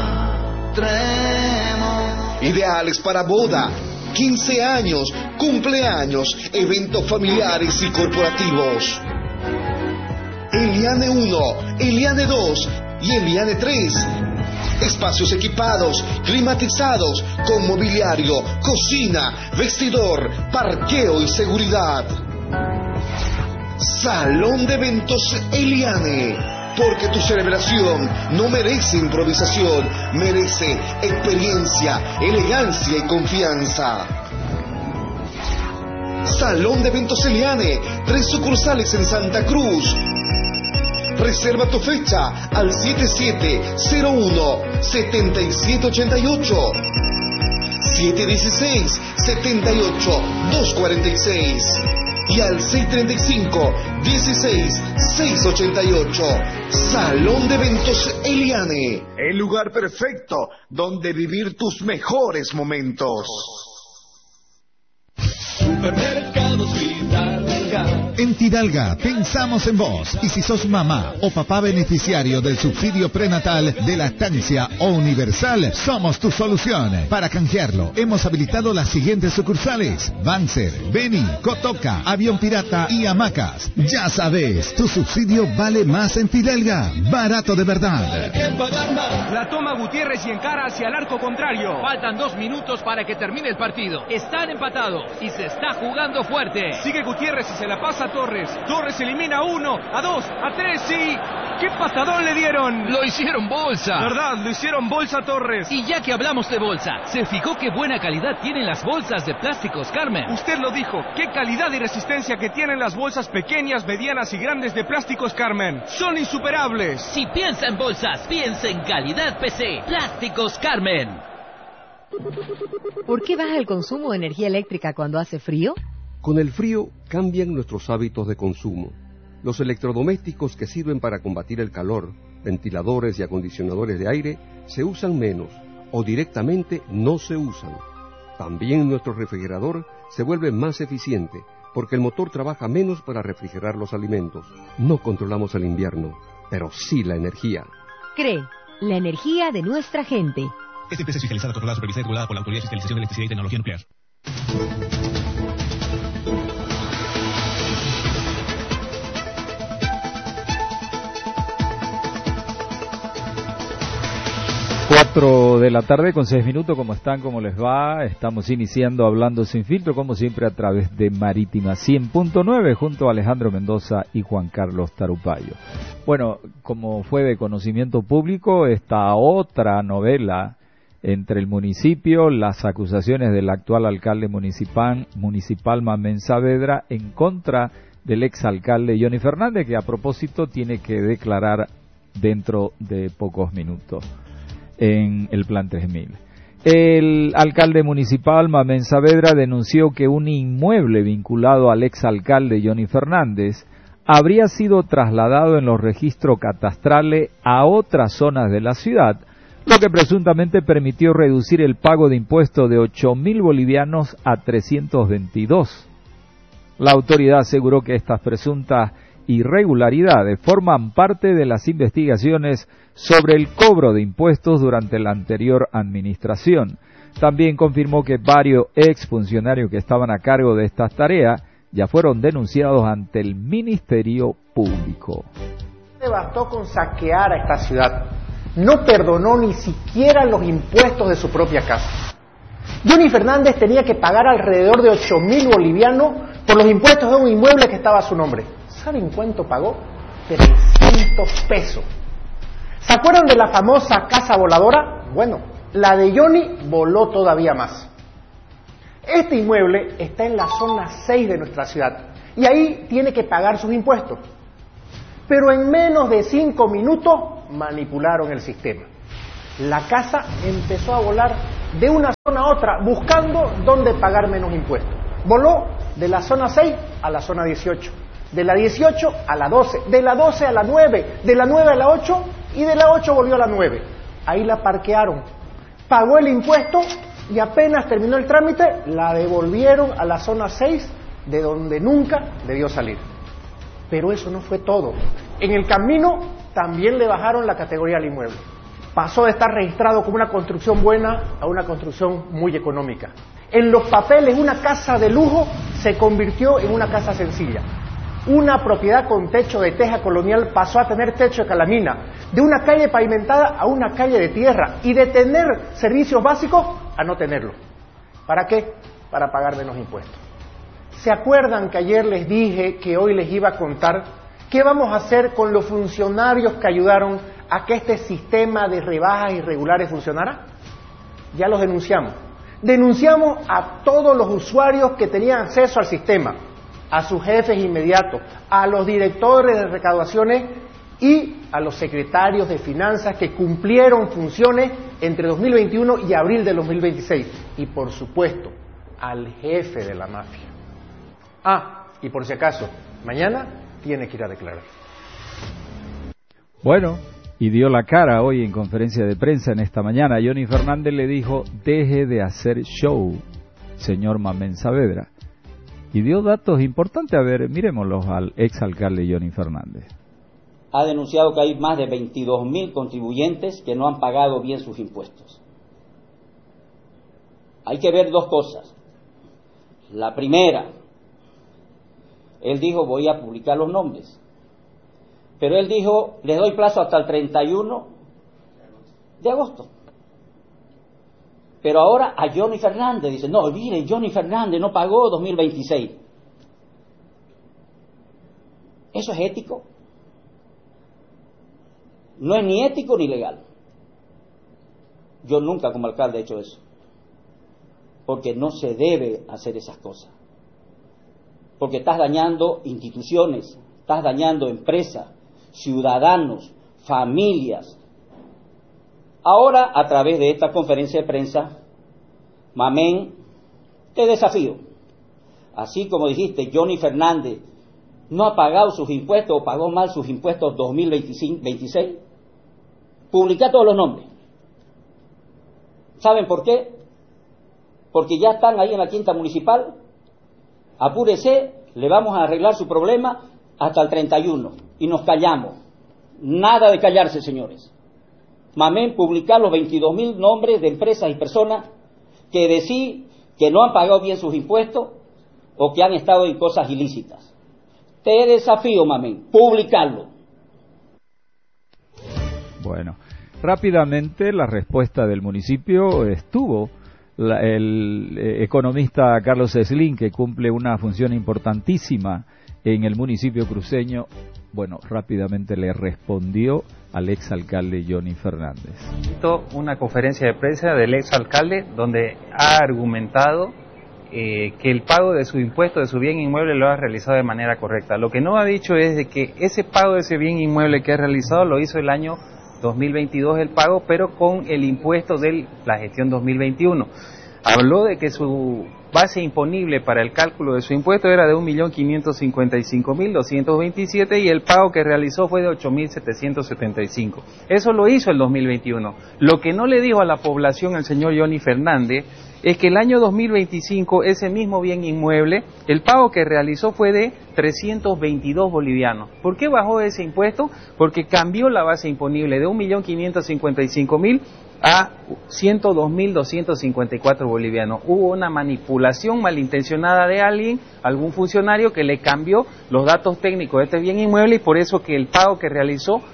Ideales para boda, quince años, cumpleaños, eventos familiares y corporativos. Eliane uno, Eliane dos y Eliane tres. Espacios equipados, climatizados, con mobiliario, cocina, vestidor, parqueo y seguridad. Salón de Eventos Eliane, porque tu celebración no merece improvisación, merece experiencia, elegancia y confianza. Salón de Eventos Eliane, tres sucursales en Santa Cruz. Reserva tu fecha al siete siete cero uno, siete siete ocho ocho, siete uno seis, siete ocho, dos cuatro seis y al seis tres cinco, dieciséis, seiscientos ochenta y ocho. Salón de Eventos Eliane, el lugar perfecto donde vivir tus mejores momentos. Supermercados Fidalga. En Fidalga pensamos en vos, y si sos mamá o papá beneficiario del subsidio prenatal de lactancia o universal, somos tu solución. Para canjearlo, hemos habilitado las siguientes sucursales: Banzer, Beni, Cotoca, Avión Pirata y Hamacas. Ya sabes, tu subsidio vale más en Fidalga, barato de verdad. La toma Gutiérrez y encara hacia el arco contrario. Faltan dos minutos para que termine el partido. Están empatados y se está jugando fuerte. Sigue Gutiérrez y se la pasa a Torres. Torres elimina a uno, a dos, a tres y... ¡qué patadón le dieron! Lo hicieron bolsa. ¿Verdad? Lo hicieron bolsa Torres. Y ya que hablamos de bolsa, ¿se fijó qué buena calidad tienen las bolsas de Plásticos Carmen? Usted lo dijo. ¡Qué calidad y resistencia que tienen las bolsas pequeñas, medianas y grandes de Plásticos Carmen! ¡Son insuperables! Si piensa en bolsas, piensa en calidad P C. Plásticos Carmen. ¿Por qué baja el consumo de energía eléctrica cuando hace frío? Con el frío cambian nuestros hábitos de consumo. Los electrodomésticos que sirven para combatir el calor, ventiladores y acondicionadores de aire, se usan menos o directamente no se usan. También nuestro refrigerador se vuelve más eficiente porque el motor trabaja menos para refrigerar los alimentos. No controlamos el invierno, pero sí la energía. CREE, la energía de nuestra gente. Esta empresa es fiscalizada, controlada, supervisada y regulada por la Autoridad de Fiscalización de Electricidad y Tecnología Nuclear. Cuatro de la tarde con seis minutos. ¿Cómo están? ¿Cómo les va? Estamos iniciando Hablando Sin Filtro, como siempre a través de Marítima cien punto nueve, junto a Alejandro Mendoza y Juan Carlos Tarupayo. Bueno, como fue de conocimiento público, esta otra novela entre el municipio, las acusaciones del actual alcalde municipal, municipal Mamén Saavedra en contra del exalcalde Johnny Fernández, que a propósito tiene que declarar dentro de pocos minutos en el Plan tres mil. El alcalde municipal Mamén Saavedra denunció que un inmueble vinculado al exalcalde Johnny Fernández habría sido trasladado en los registros catastrales a otras zonas de la ciudad, lo que presuntamente permitió reducir el pago de impuestos de ocho mil bolivianos a trescientos veintidós. La autoridad aseguró que estas presuntas irregularidades forman parte de las investigaciones sobre el cobro de impuestos durante la anterior administración. También confirmó que varios exfuncionarios que estaban a cargo de estas tareas ya fueron denunciados ante el Ministerio Público. Se bastó con saquear a esta ciudad. No perdonó ni siquiera los impuestos de su propia casa. Johnny Fernández tenía que pagar alrededor de ocho mil bolivianos por los impuestos de un inmueble que estaba a su nombre. ¿Saben cuánto pagó? trescientos pesos. ¿Se acuerdan de la famosa casa voladora? Bueno, La de Johnny voló todavía más. Este inmueble está en la zona seis de nuestra ciudad y ahí tiene que pagar sus impuestos. Pero en menos de cinco minutos manipularon el sistema. La casa empezó a volar de una zona a otra buscando dónde pagar menos impuestos. Voló de la zona seis a la zona dieciocho, de la dieciocho a la doce, de la doce a la nueve, de la nueve a la ocho y de la ocho volvió a la nueve. Ahí la parquearon, pagó el impuesto y apenas terminó el trámite la devolvieron a la zona seis, de donde nunca debió salir. Pero eso no fue todo. En el camino también le bajaron la categoría al inmueble. Pasó de estar registrado como una construcción buena a una construcción muy económica. En los papeles, una casa de lujo se convirtió en una casa sencilla. Una propiedad con techo de teja colonial pasó a tener techo de calamina. De una calle pavimentada a una calle de tierra. Y de tener servicios básicos a no tenerlo. ¿Para qué? Para pagar menos impuestos. ¿Se acuerdan que ayer les dije que hoy les iba a contar qué vamos a hacer con los funcionarios que ayudaron a que este sistema de rebajas irregulares funcionara? Ya los denunciamos. Denunciamos a todos los usuarios que tenían acceso al sistema, a sus jefes inmediatos, a los directores de recaudaciones y a los secretarios de finanzas que cumplieron funciones entre dos mil veintiuno y abril de dos mil veintiséis. Y por supuesto, al jefe de la mafia. Ah, y por si acaso, mañana tiene que ir a declarar. Bueno, y dio la cara hoy en conferencia de prensa en esta mañana. Johnny Fernández le dijo, deje de hacer show, señor Mamén Saavedra. Y dio datos importantes. A ver, miremoslos al exalcalde Johnny Fernández. Ha denunciado que hay más de veintidós mil contribuyentes que no han pagado bien sus impuestos. Hay que ver dos cosas. La primera, él dijo, voy a publicar los nombres. Pero él dijo, les doy plazo hasta el treinta y uno de agosto. Pero ahora a Johnny Fernández dice, no, mire, Johnny Fernández no pagó dos mil veintiséis. ¿Eso es ético? No es ni ético ni legal. Yo nunca como alcalde he hecho eso. Porque no se debe hacer esas cosas. Porque estás dañando instituciones, estás dañando empresas, ciudadanos, familias. Ahora, a través de esta conferencia de prensa, Mamén, te desafío. Así como dijiste, Johnny Fernández no ha pagado sus impuestos o pagó mal sus impuestos dos mil veintiséis, publica todos los nombres. ¿Saben por qué? Porque ya están ahí en la quinta municipal. Apúrese, le vamos a arreglar su problema hasta el treinta y uno y nos callamos. Nada de callarse, señores. Mamén, publicar los veintidós mil nombres de empresas y personas que decís que no han pagado bien sus impuestos o que han estado en cosas ilícitas. Te desafío, Mamén, publicarlo. Bueno, rápidamente la respuesta del municipio estuvo. La, el eh, economista Carlos Slim, que cumple una función importantísima en el municipio cruceño, bueno, rápidamente le respondió al exalcalde Johnny Fernández. Una conferencia de prensa del exalcalde donde ha argumentado eh, que el pago de su impuesto de su bien inmueble lo ha realizado de manera correcta. Lo que no ha dicho es de que ese pago de ese bien inmueble que ha realizado lo hizo el año dos mil veintidós el pago, pero con el impuesto de la gestión dos mil veintiuno. Habló de que su base imponible para el cálculo de su impuesto era de un millón quinientos cincuenta y cinco mil doscientos veintisiete y el pago que realizó fue de ocho mil setecientos setenta y cinco. Eso lo hizo el dos mil veintiuno. Lo que no le dijo a la población el señor Johnny Fernández es que el año dos mil veinticinco ese mismo bien inmueble, el pago que realizó fue de trescientos veintidós bolivianos. ¿Por qué bajó ese impuesto? Porque cambió la base imponible de un millón quinientos cincuenta y cinco mil a ciento dos mil doscientos cincuenta y cuatro bolivianos. Hubo una manipulación malintencionada de alguien, algún funcionario que le cambió los datos técnicos de este bien inmueble y por eso que el pago que realizó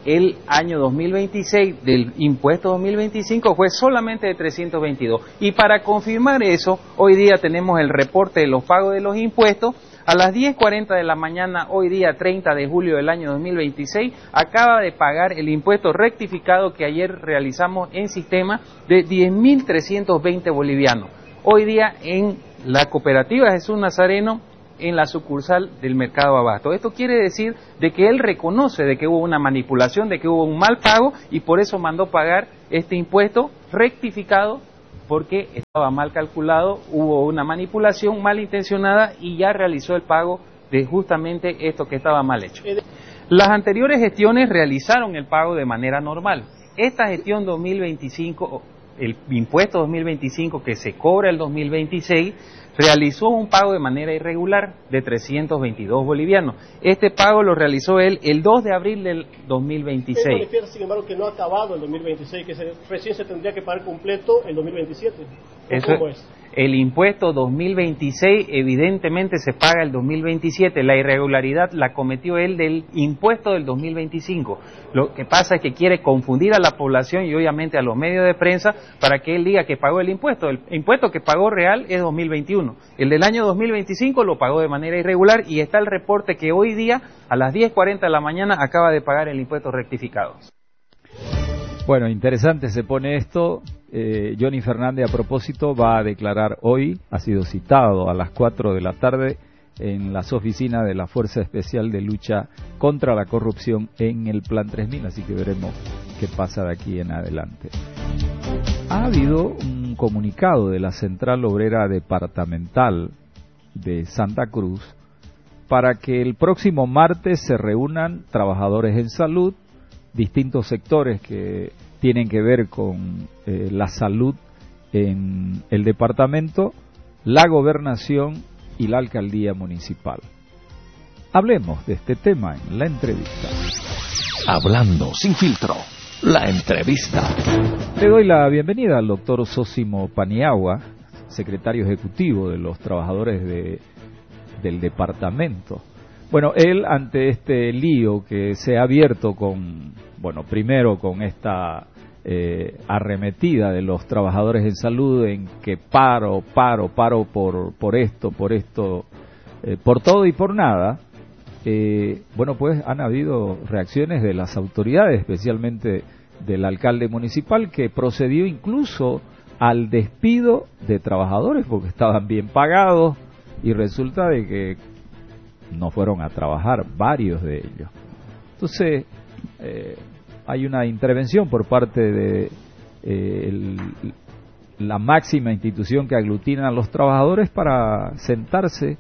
el año dos mil veintiséis del impuesto dos mil veinticinco fue solamente de trescientos veintidós. Y para confirmar eso, hoy día tenemos el reporte de los pagos de los impuestos. A las diez cuarenta de la mañana, hoy día treinta de julio del año dos mil veintiséis, acaba de pagar el impuesto rectificado que ayer realizamos en sistema de diez mil trescientos veinte bolivianos. Hoy día en la cooperativa Jesús Nazareno, en la sucursal del Mercado Abasto. Esto quiere decir de que él reconoce de que hubo una manipulación, de que hubo un mal pago y por eso mandó pagar este impuesto rectificado, porque estaba mal calculado, hubo una manipulación malintencionada y ya realizó el pago de justamente esto que estaba mal hecho. Las anteriores gestiones realizaron el pago de manera normal. Esta gestión dos mil veinticinco, el impuesto dos mil veinticinco que se cobra el dos mil veintiséis, realizó un pago de manera irregular de trescientos veintidós bolivianos. Este pago lo realizó él el dos de abril del dos mil veintiséis. Él manifiesta, sin embargo, que no ha acabado el dos mil veintiséis, que se, recién se tendría que pagar completo el dos mil veintisiete. Eso, ¿cómo es? El impuesto dos mil veintiséis evidentemente se paga el dos mil veintisiete. La irregularidad la cometió él del impuesto del dos mil veinticinco. Lo que pasa es que quiere confundir a la población y obviamente a los medios de prensa para que él diga que pagó el impuesto. El impuesto que pagó real es dos mil veintiuno. El del año dos mil veinticinco lo pagó de manera irregular y está el reporte que hoy día a las diez cuarenta de la mañana acaba de pagar el impuesto rectificado. Bueno, interesante se pone esto. Eh, Johnny Fernández, a propósito, va a declarar hoy, ha sido citado a las cuatro de la tarde en las oficinas de la Fuerza Especial de Lucha contra la Corrupción en el Plan tres mil, así que veremos qué pasa de aquí en adelante. Ha habido un comunicado de la Central Obrera Departamental de Santa Cruz para que el próximo martes se reúnan trabajadores en salud, distintos sectores que tienen que ver con eh, la salud en el departamento, la gobernación y la alcaldía municipal. Hablemos de este tema en la entrevista. Hablando sin filtro, la entrevista. Le doy la bienvenida al doctor Zósimo Paniagua, secretario ejecutivo de los trabajadores de, del departamento. Bueno, él ante este lío que se ha abierto con, bueno, primero con esta eh, arremetida de los trabajadores en salud en que paro, paro, paro por, por esto, por esto, eh, por todo y por nada, eh, bueno, pues han habido reacciones de las autoridades, especialmente del alcalde municipal, que procedió incluso al despido de trabajadores porque estaban bien pagados y resulta de que no fueron a trabajar varios de ellos. Entonces eh, hay una intervención por parte de eh, el, la máxima institución que aglutina a los trabajadores para sentarse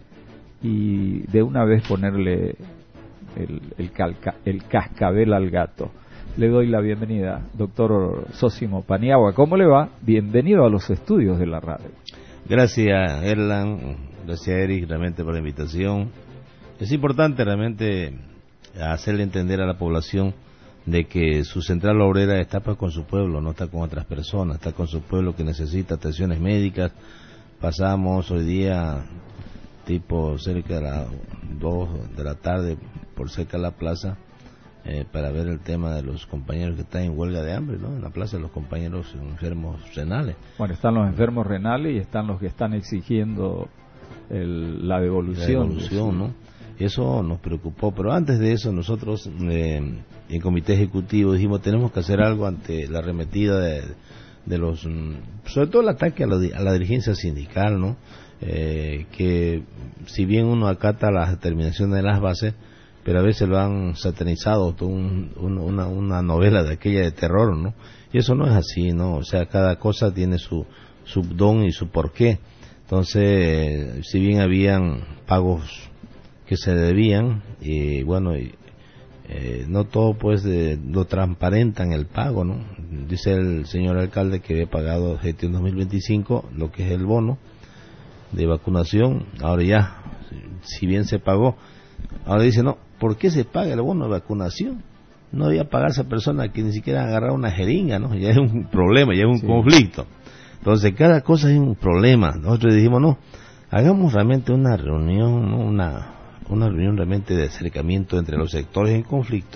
y de una vez ponerle el, el, calca, el cascabel al gato. Le doy la bienvenida, doctor Zósimo Paniagua. ¿Cómo le va? Bienvenido a los estudios de la radio. Gracias, Erlan. Gracias, Eric, realmente por la invitación. Es importante realmente hacerle entender a la población de que su central obrera está pues con su pueblo, no está con otras personas, está con su pueblo que necesita atenciones médicas. Pasamos hoy día tipo cerca de las dos de la tarde por cerca de la plaza eh, para ver el tema de los compañeros que están en huelga de hambre, ¿no? En la plaza de los compañeros enfermos renales. Bueno, están los enfermos renales y están los que están exigiendo el, la devolución. La devolución, ¿no? Eso nos preocupó, pero antes de eso nosotros eh, en comité ejecutivo dijimos tenemos que hacer algo ante la arremetida de, de los, sobre todo el ataque a la, a la dirigencia sindical, ¿no? Eh, que si bien uno acata las determinaciones de las bases, pero a veces lo han satanizado, todo un, un, una, una novela de aquella de terror, ¿no? Y eso no es así, ¿no? O sea, cada cosa tiene su, su don y su porqué. Entonces, si bien habían pagos que se debían y bueno y, eh, no todo pues de, lo transparentan el pago, ¿no? Dice el señor alcalde que había pagado gestión dos mil veinticinco lo que es el bono de vacunación. Ahora ya, si bien se pagó, ahora dice no, ¿por qué se paga el bono de vacunación? No había pagar a esa persona que ni siquiera agarrar una jeringa, ¿no? Ya es un problema, ya es un sí. conflicto. Entonces cada cosa es un problema. Nosotros dijimos no, hagamos realmente una reunión, ¿no? una una reunión realmente de acercamiento entre los sectores en conflicto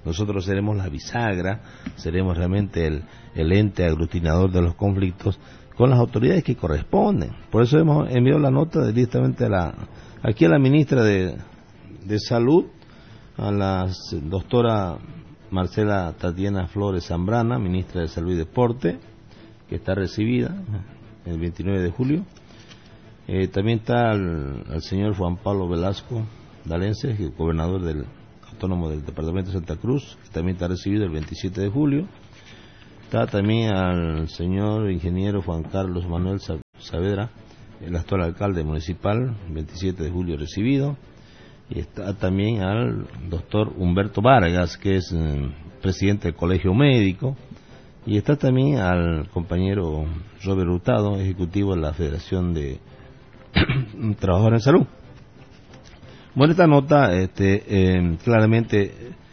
Nosotros seremos la bisagra, seremos realmente el, el ente aglutinador de los conflictos con las autoridades que corresponden. Por eso hemos enviado la nota directamente a la, aquí a la ministra de, de Salud, a la doctora Marcela Tatiana Flores Zambrana, ministra de Salud y Deporte, que está recibida el veintinueve de julio. Eh, también está al, al señor Juan Pablo Velasco Dalense, el gobernador del autónomo del departamento de Santa Cruz, que también está recibido el veintisiete de julio. Está también al señor ingeniero Juan Carlos Manuel Saavedra, el actual alcalde municipal, veintisiete de julio recibido. Y está también al doctor Humberto Vargas, que es eh, presidente del Colegio Médico. Y está también al compañero Robert Hurtado, ejecutivo de la Federación de Trabajadores en Salud. Bueno, esta nota, este, eh, claramente,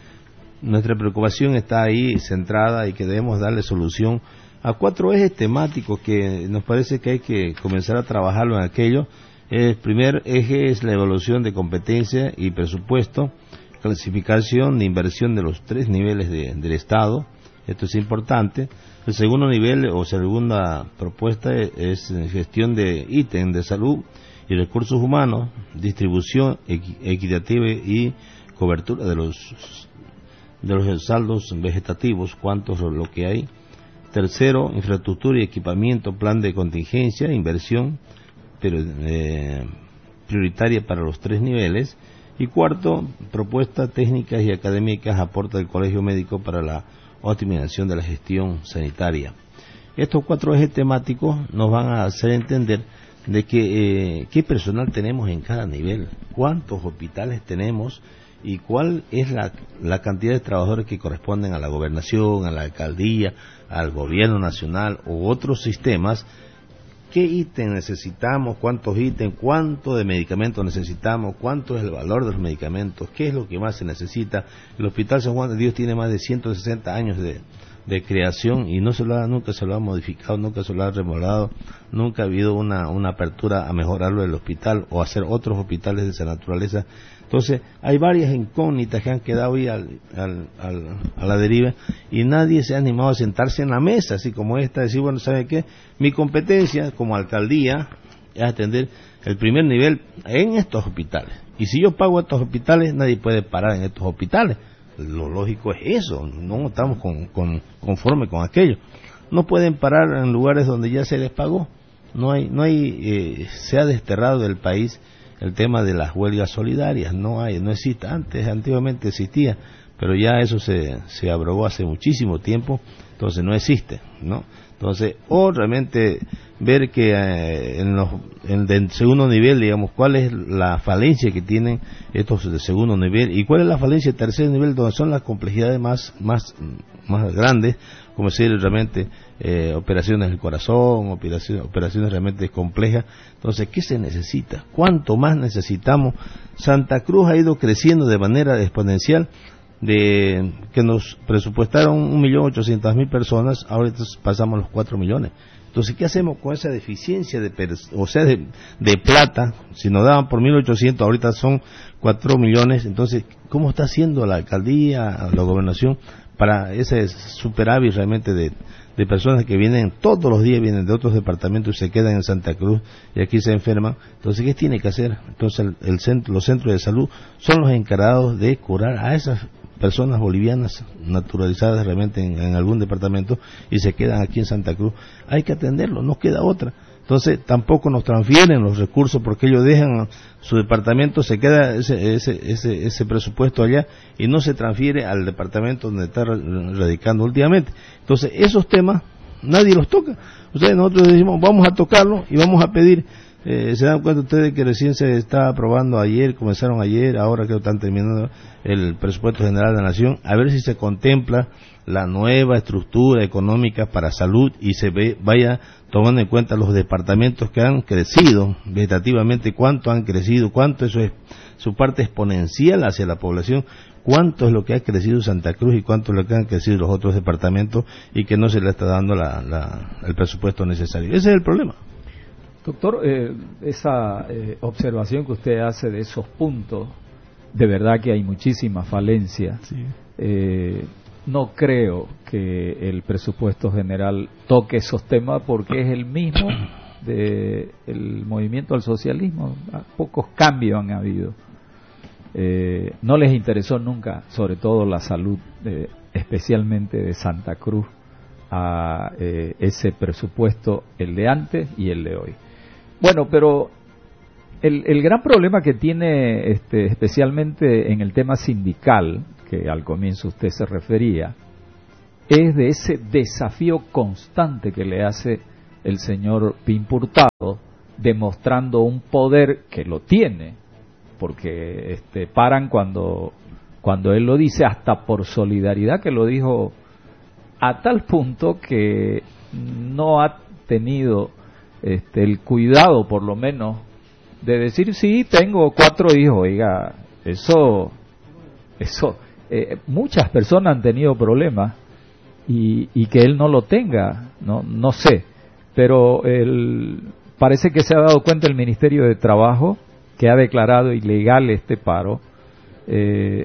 nuestra preocupación está ahí centrada y que debemos darle solución a cuatro ejes temáticos que nos parece que hay que comenzar a trabajarlo en aquello. El primer eje es la evaluación de competencia y presupuesto, clasificación de inversión de los tres niveles de, del Estado. Esto es importante. El segundo nivel o segunda propuesta es gestión de ítem de salud y recursos humanos, distribución equi equitativa y cobertura de los de los saldos vegetativos, cuántos lo que hay. Tercero, infraestructura y equipamiento, plan de contingencia, inversión pero, eh, prioritaria para los tres niveles. Y cuarto, propuestas técnicas y académicas, aporta del Colegio Médico para la optimización de la gestión sanitaria. Estos cuatro ejes temáticos nos van a hacer entender de que eh, qué personal tenemos en cada nivel, cuántos hospitales tenemos y cuál es la, la cantidad de trabajadores que corresponden a la gobernación, a la alcaldía, al gobierno nacional u otros sistemas. ¿Qué ítem necesitamos? ¿Cuántos ítems? ¿Cuánto de medicamentos necesitamos? ¿Cuánto es el valor de los medicamentos? ¿Qué es lo que más se necesita? El Hospital San Juan de Dios tiene más de ciento sesenta años de, de creación y no se lo ha, nunca se lo ha modificado, nunca se lo ha remodelado, nunca ha habido una, una apertura a mejorarlo del hospital o hacer otros hospitales de esa naturaleza. Entonces, hay varias incógnitas que han quedado ahí al, al, al, a la deriva y nadie se ha animado a sentarse en la mesa, así como esta, decir, bueno, ¿sabe qué? Mi competencia como alcaldía es atender el primer nivel en estos hospitales. Y si yo pago estos hospitales, nadie puede parar en estos hospitales. Lo lógico es eso, no estamos con, con, conforme con aquello. No pueden parar en lugares donde ya se les pagó. No hay, no hay, eh, se ha desterrado del país el tema de las huelgas solidarias, no hay, no existe. Antes, antiguamente existía, pero ya eso se, se abrogó hace muchísimo tiempo, entonces no existe, ¿no? Entonces, o realmente ver que eh, en los en el segundo nivel, digamos, cuál es la falencia que tienen estos de segundo nivel y cuál es la falencia del tercer nivel, donde son las complejidades más más más grandes, como decir realmente eh, operaciones del corazón, operaciones, operaciones realmente complejas. Entonces, ¿qué se necesita? ¿Cuánto más necesitamos? Santa Cruz ha ido creciendo de manera exponencial, de que nos presupuestaron un millón ochocientas mil personas, ahora pasamos los cuatro millones. Entonces, ¿qué hacemos con esa deficiencia de, o sea, de, de plata? Si nos daban por mil ochocientos, ahorita son cuatro millones. Entonces, ¿cómo está haciendo la alcaldía, la gobernación, para ese superávit realmente de, de personas que vienen todos los días, vienen de otros departamentos y se quedan en Santa Cruz y aquí se enferman? Entonces, ¿qué tiene que hacer? Entonces, el, el centro, los centros de salud son los encargados de curar a esas personas bolivianas naturalizadas realmente en, en algún departamento y se quedan aquí en Santa Cruz. Hay que atenderlo, no queda otra. Entonces tampoco nos transfieren los recursos porque ellos dejan su departamento, se queda ese, ese, ese, ese presupuesto allá y no se transfiere al departamento donde está radicando últimamente. Entonces esos temas nadie los toca. Ustedes, nosotros decimos vamos a tocarlo y vamos a pedir. Eh, se dan cuenta ustedes que recién se está aprobando ayer, comenzaron ayer, ahora que están terminando el presupuesto general de la nación, a ver si se contempla la nueva estructura económica para salud y se ve, vaya tomando en cuenta los departamentos que han crecido vegetativamente, cuánto han crecido, cuánto eso es su parte exponencial hacia la población, cuánto es lo que ha crecido Santa Cruz y cuánto es lo que han crecido los otros departamentos y que no se le está dando la, la, el presupuesto necesario. Ese es el problema. Doctor, eh, esa eh, observación que usted hace de esos puntos, de verdad que hay muchísima falencia. Sí. Eh, no creo que el presupuesto general toque esos temas porque es el mismo de el movimiento al socialismo. Pocos cambios han habido. Eh, no les interesó nunca, sobre todo la salud, eh, especialmente de Santa Cruz, a eh, ese presupuesto, el de antes y el de hoy. Bueno, pero el, el gran problema que tiene, este, especialmente en el tema sindical, que al comienzo usted se refería, es de ese desafío constante que le hace el señor Pimpurtado, demostrando un poder que lo tiene, porque este, paran cuando, cuando él lo dice, hasta por solidaridad, que lo dijo a tal punto que no ha tenido este, el cuidado, por lo menos, de decir, sí, tengo cuatro hijos. Oiga, eso, eso, eh, muchas personas han tenido problemas y, y que él no lo tenga, no, no sé, pero el, parece que se ha dado cuenta el Ministerio de Trabajo, que ha declarado ilegal este paro. Eh,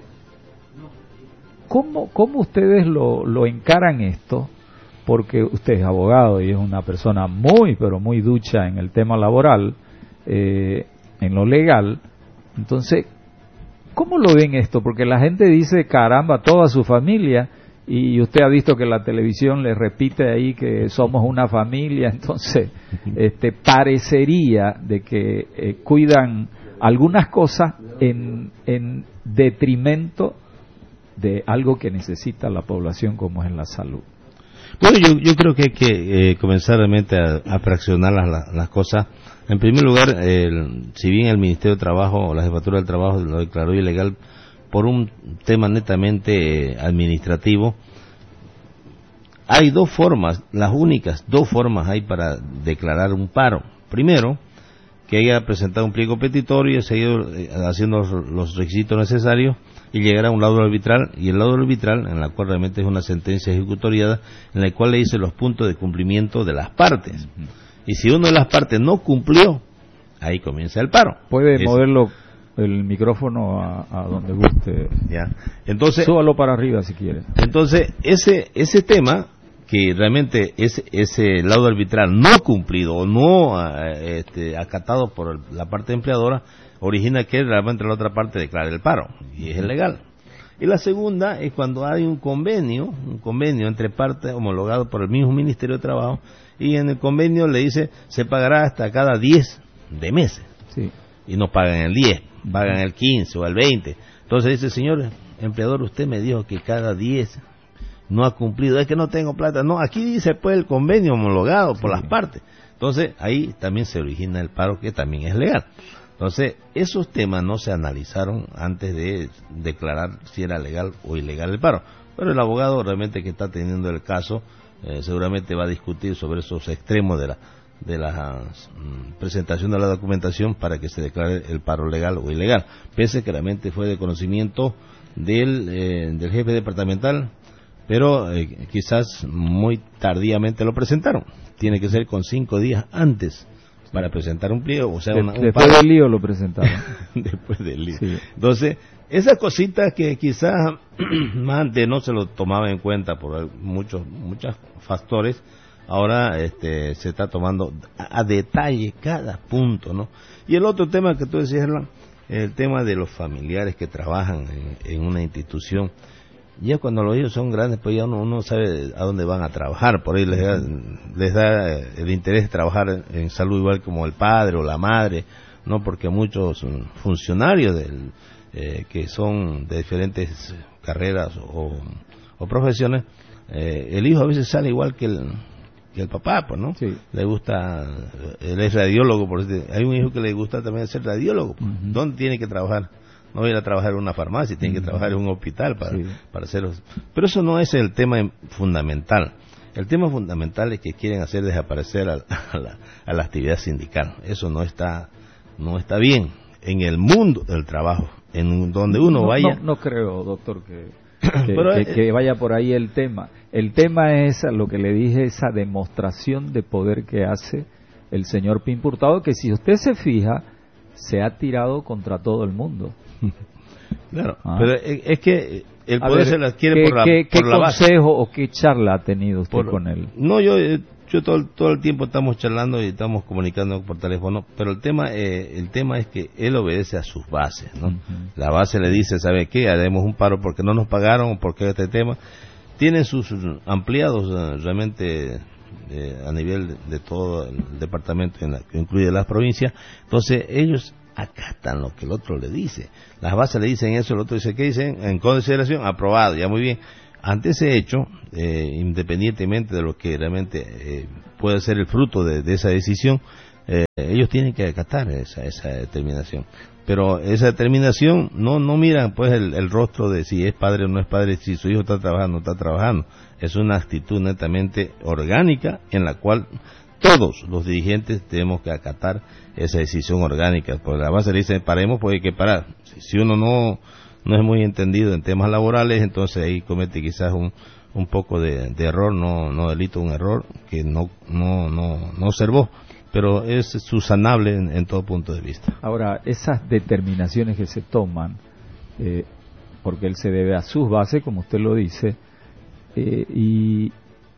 ¿cómo, ¿Cómo ustedes lo, lo encaran esto? Porque usted es abogado y es una persona muy, pero muy ducha en el tema laboral, eh, en lo legal. Entonces, ¿cómo lo ven esto? Porque la gente dice, caramba, toda su familia, y usted ha visto que la televisión le repite ahí que somos una familia, entonces este parecería de que eh, cuidan algunas cosas en, en detrimento de algo que necesita la población, como es la salud. Bueno, yo, yo creo que hay que eh, comenzar realmente a, a fraccionar las, las cosas. En primer lugar, el, si bien el Ministerio de Trabajo o la Jefatura del Trabajo lo declaró ilegal por un tema netamente eh, administrativo, hay dos formas, las únicas dos formas hay para declarar un paro. Primero, que haya presentado un pliego petitorio y seguido eh, haciendo los, los requisitos necesarios y llegar a un laudo arbitral, y el laudo arbitral, en la cual realmente es una sentencia ejecutoriada, en la cual le dice los puntos de cumplimiento de las partes. Uh-huh. Y si uno de las partes no cumplió, ahí comienza el paro. Puede es, moverlo el micrófono a, a donde guste. Ya. Entonces, súbalo para arriba si quiere. Entonces, ese ese tema, que realmente ese, ese laudo arbitral no cumplido o no este, acatado por la parte empleadora, origina que realmente la otra parte declare el paro, y es ilegal. Y la segunda es cuando hay un convenio, un convenio entre partes homologado por el mismo Ministerio de Trabajo, y en el convenio le dice se pagará hasta cada diez de meses. Sí. Y no pagan el diez, pagan el quince o el veinte. Entonces dice, señor empleador, usted me dijo que cada diez no ha cumplido, es que no tengo plata. No, aquí dice pues el convenio homologado por sí. las partes. Entonces ahí también se origina el paro, que también es legal. Entonces esos temas no se analizaron antes de declarar si era legal o ilegal el paro. Pero el abogado realmente que está teniendo el caso eh, seguramente va a discutir sobre esos extremos de la de la mm, presentación de la documentación para que se declare el paro legal o ilegal. Pese que realmente fue de conocimiento del, eh, del jefe departamental, pero eh, quizás muy tardíamente lo presentaron. Tiene que ser con cinco días antes para presentar un pliego, o sea, de, una, un después paro. del lío lo presentaron. Después del lío. Sí. Entonces, esas cositas que quizás más antes no se lo tomaba en cuenta por muchos muchos factores, ahora este, se está tomando a, a detalle cada punto, ¿no? Y el otro tema que tú decías, el tema de los familiares que trabajan en, en una institución. Ya cuando los hijos son grandes, pues ya uno, uno sabe a dónde van a trabajar. Por ahí les da, les da el interés de trabajar en salud igual como el padre o la madre, ¿no? Porque muchos funcionarios del, eh, que son de diferentes carreras o, o profesiones, eh, el hijo a veces sale igual que el, que el papá, pues, ¿no? Sí. Le gusta, él es radiólogo, por decir, hay un hijo que le gusta también ser radiólogo. Pues. Uh-huh. ¿Dónde tiene que trabajar? No voy a ir a trabajar en una farmacia, tiene que trabajar en un hospital para, sí. para hacer... Pero eso no es el tema fundamental. El tema fundamental es que quieren hacer desaparecer a, a, la, a la actividad sindical. Eso no está no está bien en el mundo del trabajo, en donde uno no, vaya... No, no creo, doctor, que, que, Pero, que, eh, que vaya por ahí el tema. El tema es lo que le dije, esa demostración de poder que hace el señor Pimpurtado, que si usted se fija, se ha tirado contra todo el mundo. Claro, ¿Ah? pero es, es que el A poder ver, se la adquiere ¿qué, por la, qué, por qué la base. consejo o qué charla ha tenido usted Por- con él? No, yo eh, yo todo, el- todo el tiempo estamos charlando y estamos comunicando por teléfono, pero el tema eh, el tema es que él obedece a sus bases, ¿no? Ujú. La base le dice, ¿sabe qué? Haremos un paro porque no nos pagaron, porque este tema. Tienen sus ampliados eh, realmente eh, a nivel de, de todo el departamento, en la, que incluye las provincias, entonces ellos acatan lo que el otro le dice. Las bases le dicen eso, el otro dice, ¿qué dicen? En consideración, aprobado, ya muy bien. Ante ese hecho, eh, independientemente de lo que realmente eh, puede ser el fruto de, de esa decisión, eh, ellos tienen que acatar esa, esa determinación. Pero esa determinación no no miran pues el, el rostro de si es padre o no es padre, si su hijo está trabajando o no está trabajando. Es una actitud netamente orgánica en la cual todos los dirigentes tenemos que acatar esa decisión orgánica. Por la base le dicen paremos, pues hay que parar. Si, si uno no no es muy entendido en temas laborales, entonces ahí comete quizás un un poco de, de error, no no delito, un error que no no no no observó, pero es subsanable en, en todo punto de vista. Ahora, esas determinaciones que se toman, eh, porque él se debe a sus bases, como usted lo dice, eh, y,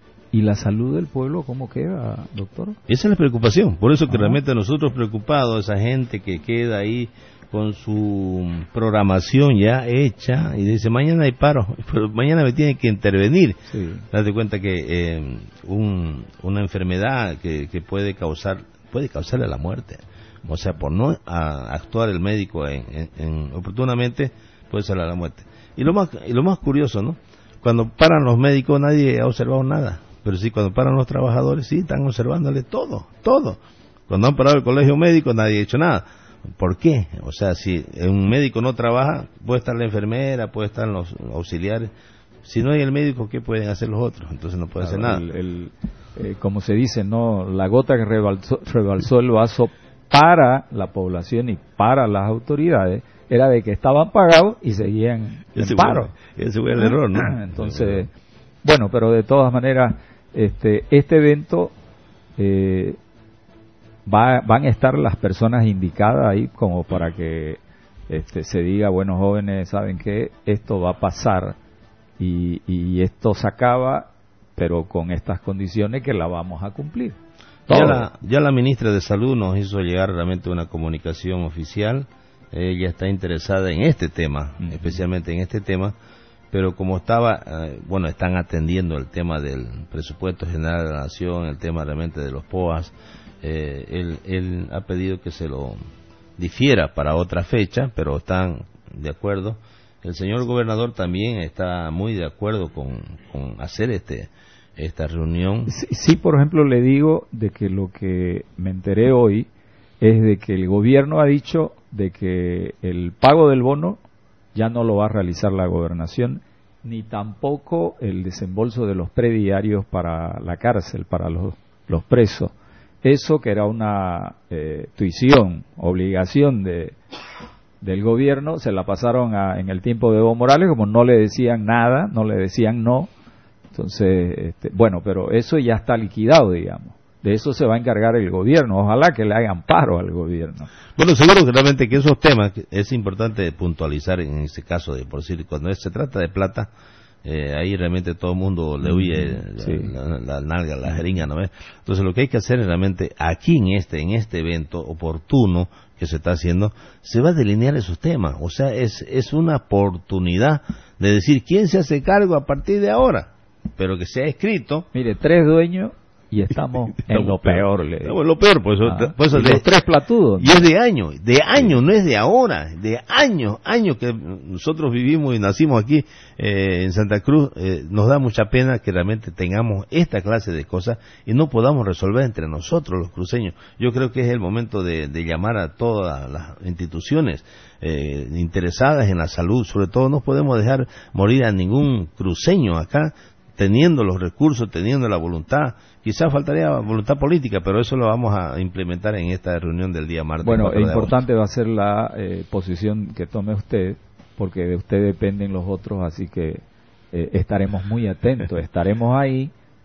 y la salud del pueblo, ¿cómo queda, doctor? Esa es la preocupación, por eso que Ajá. realmente nosotros preocupados, esa gente que queda ahí con su programación ya hecha y dice mañana hay paro, pero mañana me tiene que intervenir. Sí. Date cuenta que eh, un, una enfermedad que, que puede causar puede causarle la muerte, o sea, por no a, actuar el médico en, en, en oportunamente puede ser la muerte. Y lo más y lo más curioso, ¿no? Cuando paran los médicos nadie ha observado nada, pero sí cuando paran los trabajadores sí están observándole todo, todo. Cuando han parado el colegio médico nadie ha hecho nada. ¿Por qué? O sea, si un médico no trabaja, puede estar la enfermera, puede estar los auxiliares. Si no hay el médico, ¿qué pueden hacer los otros? Entonces no puede hacer nada. El, el, eh, como se dice, no, la gota que rebalsó, rebalsó el vaso para la población y para las autoridades era de que estaban pagados y seguían Ese en paro. fue, ese fue el error, ¿no? Entonces, bueno, pero de todas maneras, este, este evento eh, va, van a estar las personas indicadas ahí como para que este, se diga, bueno, jóvenes, ¿saben qué? Esto va a pasar y, y esto se acaba, pero con estas condiciones que la vamos a cumplir. Ya la, ya la ministra de Salud nos hizo llegar realmente una comunicación oficial. Ella está interesada en este tema, uh-huh. especialmente en este tema, pero como estaba, eh, bueno, están atendiendo el tema del presupuesto general de la nación, el tema realmente de los P O As, eh, él, él ha pedido que se lo difiera para otra fecha, pero están de acuerdo. El señor gobernador también está muy de acuerdo con, con hacer este esta reunión. Sí, sí, por ejemplo, le digo de que lo que me enteré hoy es de que el gobierno ha dicho de que el pago del bono ya no lo va a realizar la gobernación, ni tampoco el desembolso de los prediarios para la cárcel, para los, los presos. Eso que era una eh, tuición, obligación de del gobierno, se la pasaron a, en el tiempo de Evo Morales, como no le decían nada, no le decían no. Entonces, este, bueno, pero eso ya está liquidado, digamos. De eso se va a encargar el gobierno. Ojalá que le hagan paro al gobierno. Bueno, seguro que realmente que esos temas es importante puntualizar en este caso, de por decir, cuando se trata de plata, eh, ahí realmente todo el mundo le huye sí. la, la, la nalga, la jeringa, ¿no ves? Entonces lo que hay que hacer es realmente aquí en este, en este evento oportuno que se está haciendo, se va a delinear esos temas. O sea, es, es una oportunidad de decir quién se hace cargo a partir de ahora, pero que sea escrito. Mire, tres dueños y estamos en lo peor. Le digo. No, lo peor, pues, ah, pues y de, los tres platudos. Y es de años, de años, no es de ahora, de años, años que nosotros vivimos y nacimos aquí eh, en Santa Cruz. Eh, nos da mucha pena que realmente tengamos esta clase de cosas y no podamos resolver entre nosotros los cruceños. Yo creo que es el momento de, de llamar a todas las instituciones eh, interesadas en la salud. Sobre todo no podemos dejar morir a ningún cruceño acá, teniendo los recursos, teniendo la voluntad. Quizás faltaría voluntad política, pero eso lo vamos a implementar en esta reunión del día martes. Bueno, es importante va a ser la eh, posición que tome usted, porque de usted dependen los otros, así que eh, estaremos muy atentos, estaremos ahí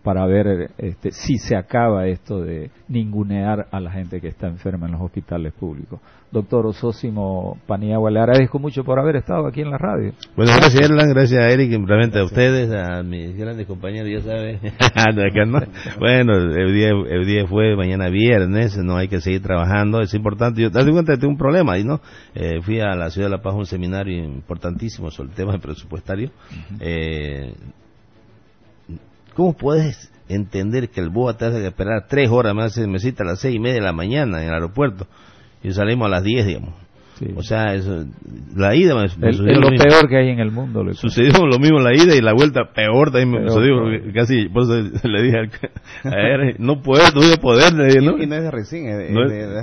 para ver este, si se acaba esto de ningunear a la gente que está enferma en los hospitales públicos. Doctor Osósimo Paniagua, le agradezco mucho por haber estado aquí en la radio. Bueno, gracias Erlan, gracias a Eric, simplemente a ustedes, a mis grandes compañeros, ya saben. Acá no. Bueno, el día, el día fue mañana viernes, no hay que seguir trabajando, es importante. Yo te das cuenta que tengo un problema, y no, eh, fui a la Ciudad de La Paz a un seminario importantísimo sobre el tema presupuestario. Uh-huh. eh, ¿Cómo puedes entender que el B O A tenga que esperar tres horas más? Me cita a las seis y media de la mañana en el aeropuerto y salimos a las diez, digamos. Sí. O sea, eso, la ida me, me el, sucedió es lo, lo peor que hay en el mundo. Le sucedió lo mismo la ida y la vuelta peor también me sucedió, casi, por eso le dije a él, no puedo, no voy a poder. Le dije, ¿no? Y no es de recién, es de, no, de, de